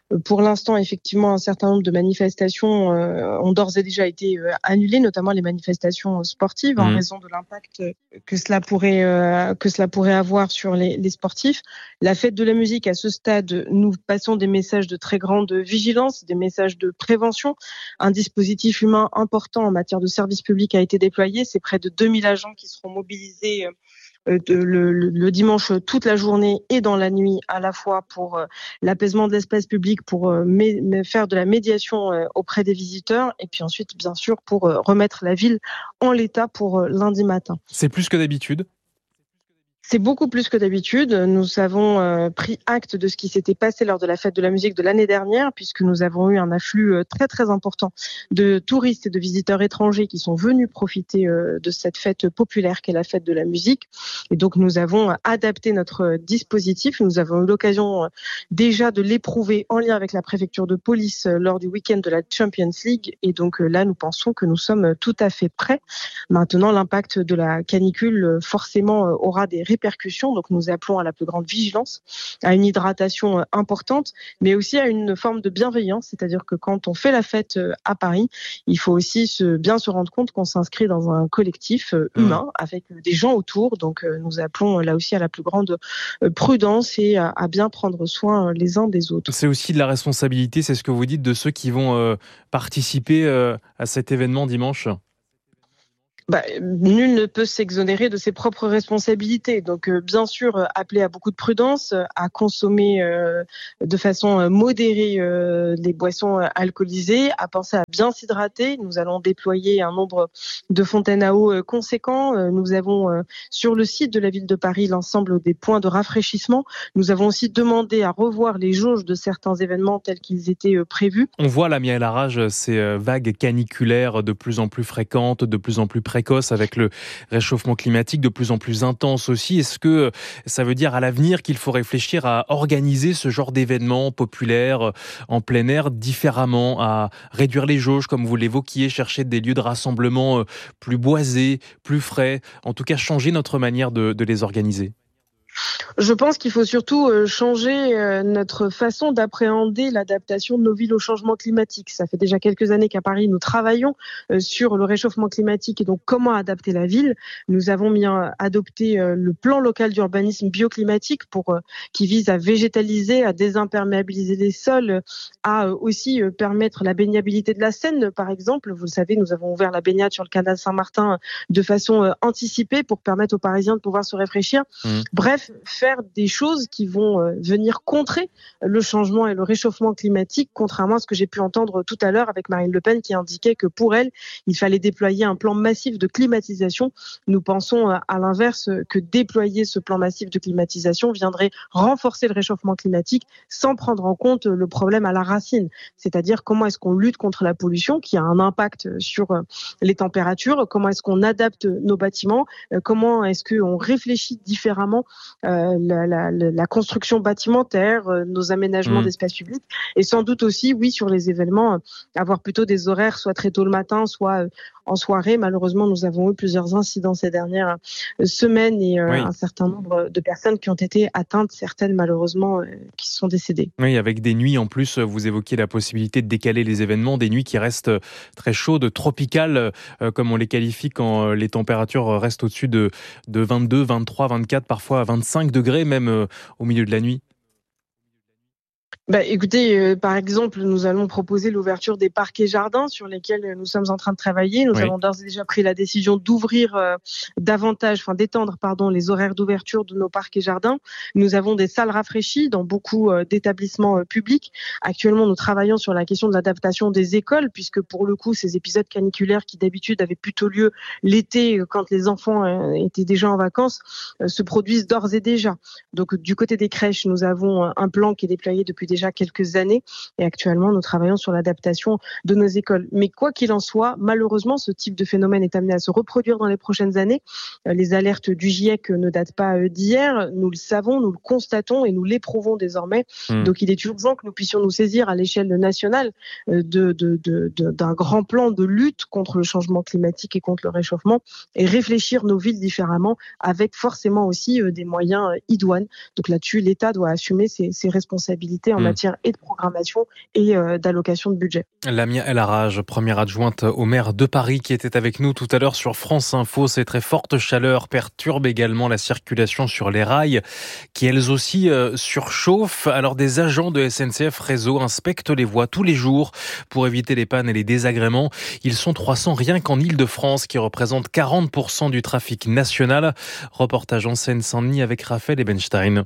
Pour l'instant, effectivement, un certain nombre de manifestations ont d'ores et déjà été annulées, notamment les manifestations sportives, en raison de l'impact que cela pourrait avoir sur les sportifs. La fête de la musique, à ce stade, nous passons des messages de très grande vigilance, des messages de prévention. Un dispositif humain important en matière de service public a été déployé. C'est près de 2000 agents qui seront mobilisés le dimanche toute la journée et dans la nuit, à la fois pour l'apaisement de l'espace public, pour faire de la médiation auprès des visiteurs, et puis ensuite, bien sûr, pour remettre la ville en l'état pour lundi matin. C'est plus que d'habitude ? C'est beaucoup plus que d'habitude. Nous avons pris acte de ce qui s'était passé lors de la fête de la musique de l'année dernière, puisque nous avons eu un afflux très très important de touristes et de visiteurs étrangers qui sont venus profiter de cette fête populaire qu'est la fête de la musique. Et donc nous avons adapté notre dispositif. Nous avons eu l'occasion déjà de l'éprouver en lien avec la préfecture de police lors du week-end de la Champions League. Et donc là, nous pensons que nous sommes tout à fait prêts. Maintenant, l'impact de la canicule forcément aura des répercussions, donc nous appelons à la plus grande vigilance, à une hydratation importante, mais aussi à une forme de bienveillance, c'est-à-dire que quand on fait la fête à Paris, il faut aussi bien se rendre compte qu'on s'inscrit dans un collectif humain avec des gens autour, donc nous appelons là aussi à la plus grande prudence et à bien prendre soin les uns des autres. C'est aussi de la responsabilité, c'est ce que vous dites, de ceux qui vont participer à cet événement dimanche ? Nul ne peut s'exonérer de ses propres responsabilités. Donc, bien sûr, appeler à beaucoup de prudence, à consommer de façon modérée les boissons alcoolisées, à penser à bien s'hydrater. Nous allons déployer un nombre de fontaines à eau conséquent. Nous avons sur le site de la ville de Paris l'ensemble des points de rafraîchissement. Nous avons aussi demandé à revoir les jauges de certains événements tels qu'ils étaient prévus. On voit là, Mihaël Arrage, ces vagues caniculaires de plus en plus fréquentes, de plus en plus précoce avec le réchauffement climatique de plus en plus intense aussi. Est-ce que ça veut dire à l'avenir qu'il faut réfléchir à organiser ce genre d'événements populaires en plein air différemment, à réduire les jauges comme vous l'évoquiez, chercher des lieux de rassemblement plus boisés, plus frais, en tout cas changer notre manière de les organiser? Je pense qu'il faut surtout changer notre façon d'appréhender l'adaptation de nos villes au changement climatique. Ça fait déjà quelques années qu'à Paris, nous travaillons sur le réchauffement climatique et donc comment adapter la ville. Nous avons adopté le plan local d'urbanisme bioclimatique qui vise à végétaliser, à désimperméabiliser les sols, à aussi permettre la baignabilité de la Seine, par exemple. Vous le savez, nous avons ouvert la baignade sur le canal Saint-Martin de façon anticipée pour permettre aux Parisiens de pouvoir se réfléchir. Bref, faire des choses qui vont venir contrer le changement et le réchauffement climatique, contrairement à ce que j'ai pu entendre tout à l'heure avec Marine Le Pen qui indiquait que pour elle, il fallait déployer un plan massif de climatisation. Nous pensons à l'inverse que déployer ce plan massif de climatisation viendrait renforcer le réchauffement climatique sans prendre en compte le problème à la racine. C'est-à-dire comment est-ce qu'on lutte contre la pollution qui a un impact sur les températures, comment est-ce qu'on adapte nos bâtiments, comment est-ce qu'on réfléchit différemment la construction bâtimentaire, nos aménagements d'espaces publics et sans doute aussi, oui, sur les événements, avoir plutôt des horaires soit très tôt le matin, soit en soirée. Malheureusement, nous avons eu plusieurs incidents ces dernières semaines et un certain nombre de personnes qui ont été atteintes, certaines malheureusement qui sont décédées. Oui, avec des nuits en plus, vous évoquiez la possibilité de décaler les événements, des nuits qui restent très chaudes, tropicales, comme on les qualifie quand les températures restent au-dessus de 22, 23, 24, parfois 25 degrés même au milieu de la nuit. Écoutez, par exemple, nous allons proposer l'ouverture des parcs et jardins sur lesquels nous sommes en train de travailler. Nous avons d'ores et déjà pris la décision d'ouvrir d'étendre les horaires d'ouverture de nos parcs et jardins. Nous avons des salles rafraîchies dans beaucoup d'établissements publics. Actuellement, nous travaillons sur la question de l'adaptation des écoles, puisque pour le coup, ces épisodes caniculaires qui d'habitude avaient plutôt lieu l'été, quand les enfants étaient déjà en vacances, se produisent d'ores et déjà. Donc, du côté des crèches, nous avons un plan qui est déployé depuis déjà quelques années et actuellement nous travaillons sur l'adaptation de nos écoles. Mais quoi qu'il en soit, malheureusement ce type de phénomène est amené à se reproduire dans les prochaines années. Les alertes du GIEC ne datent pas d'hier, nous le savons, nous le constatons et nous l'éprouvons désormais. Donc il est urgent que nous puissions nous saisir à l'échelle nationale d'un grand plan de lutte contre le changement climatique et contre le réchauffement et réfléchir nos villes différemment avec forcément aussi des moyens idoines. Donc là-dessus, l'État doit assumer ses responsabilités en matière et de programmation et d'allocation de budget. Lamia El Harraj, première adjointe au maire de Paris, qui était avec nous tout à l'heure sur France Info. Ces très fortes chaleurs perturbent également la circulation sur les rails, qui elles aussi surchauffent. Alors des agents de SNCF Réseau inspectent les voies tous les jours pour éviter les pannes et les désagréments. Ils sont 300 rien qu'en Île-de-France, qui représente 40% du trafic national. Reportage en Seine-Saint-Denis avec Raphaël Ebenstein.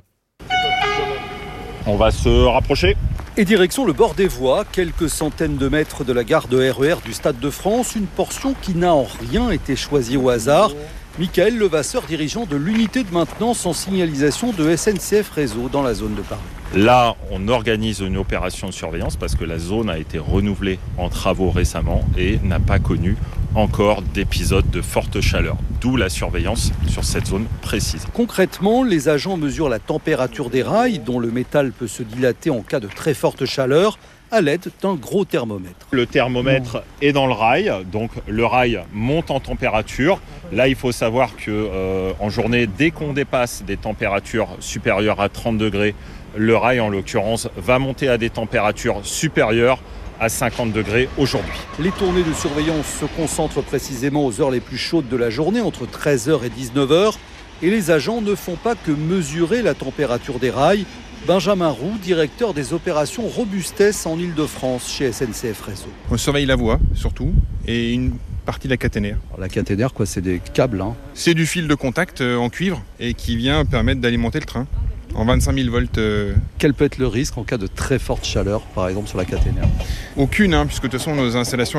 On va se rapprocher. Et direction le bord des voies, quelques centaines de mètres de la gare de RER du Stade de France, une portion qui n'a en rien été choisie au hasard. Michael Levasseur, dirigeant de l'unité de maintenance en signalisation de SNCF Réseau dans la zone de Paris. Là, on organise une opération de surveillance parce que la zone a été renouvelée en travaux récemment et n'a pas connu encore d'épisodes de forte chaleur. D'où la surveillance sur cette zone précise. Concrètement, les agents mesurent la température des rails, dont le métal peut se dilater en cas de très forte chaleur, à l'aide d'un gros thermomètre. Le thermomètre est dans le rail, donc le rail monte en température. Là, il faut savoir qu'en journée, dès qu'on dépasse des températures supérieures à 30 degrés, le rail, en l'occurrence, va monter à des températures supérieures à 50 degrés aujourd'hui. Les tournées de surveillance se concentrent précisément aux heures les plus chaudes de la journée, entre 13h et 19h. Et les agents ne font pas que mesurer la température des rails. Benjamin Roux, directeur des opérations robustesse en Île-de-France chez SNCF Réseau. On surveille la voie, surtout, et une partie de la caténaire. Alors, la caténaire, c'est des câbles. C'est du fil de contact en cuivre et qui vient permettre d'alimenter le train en 25 000 volts. Quel peut être le risque en cas de très forte chaleur, par exemple, sur la caténaire ? Aucune, puisque de toute façon, nos installations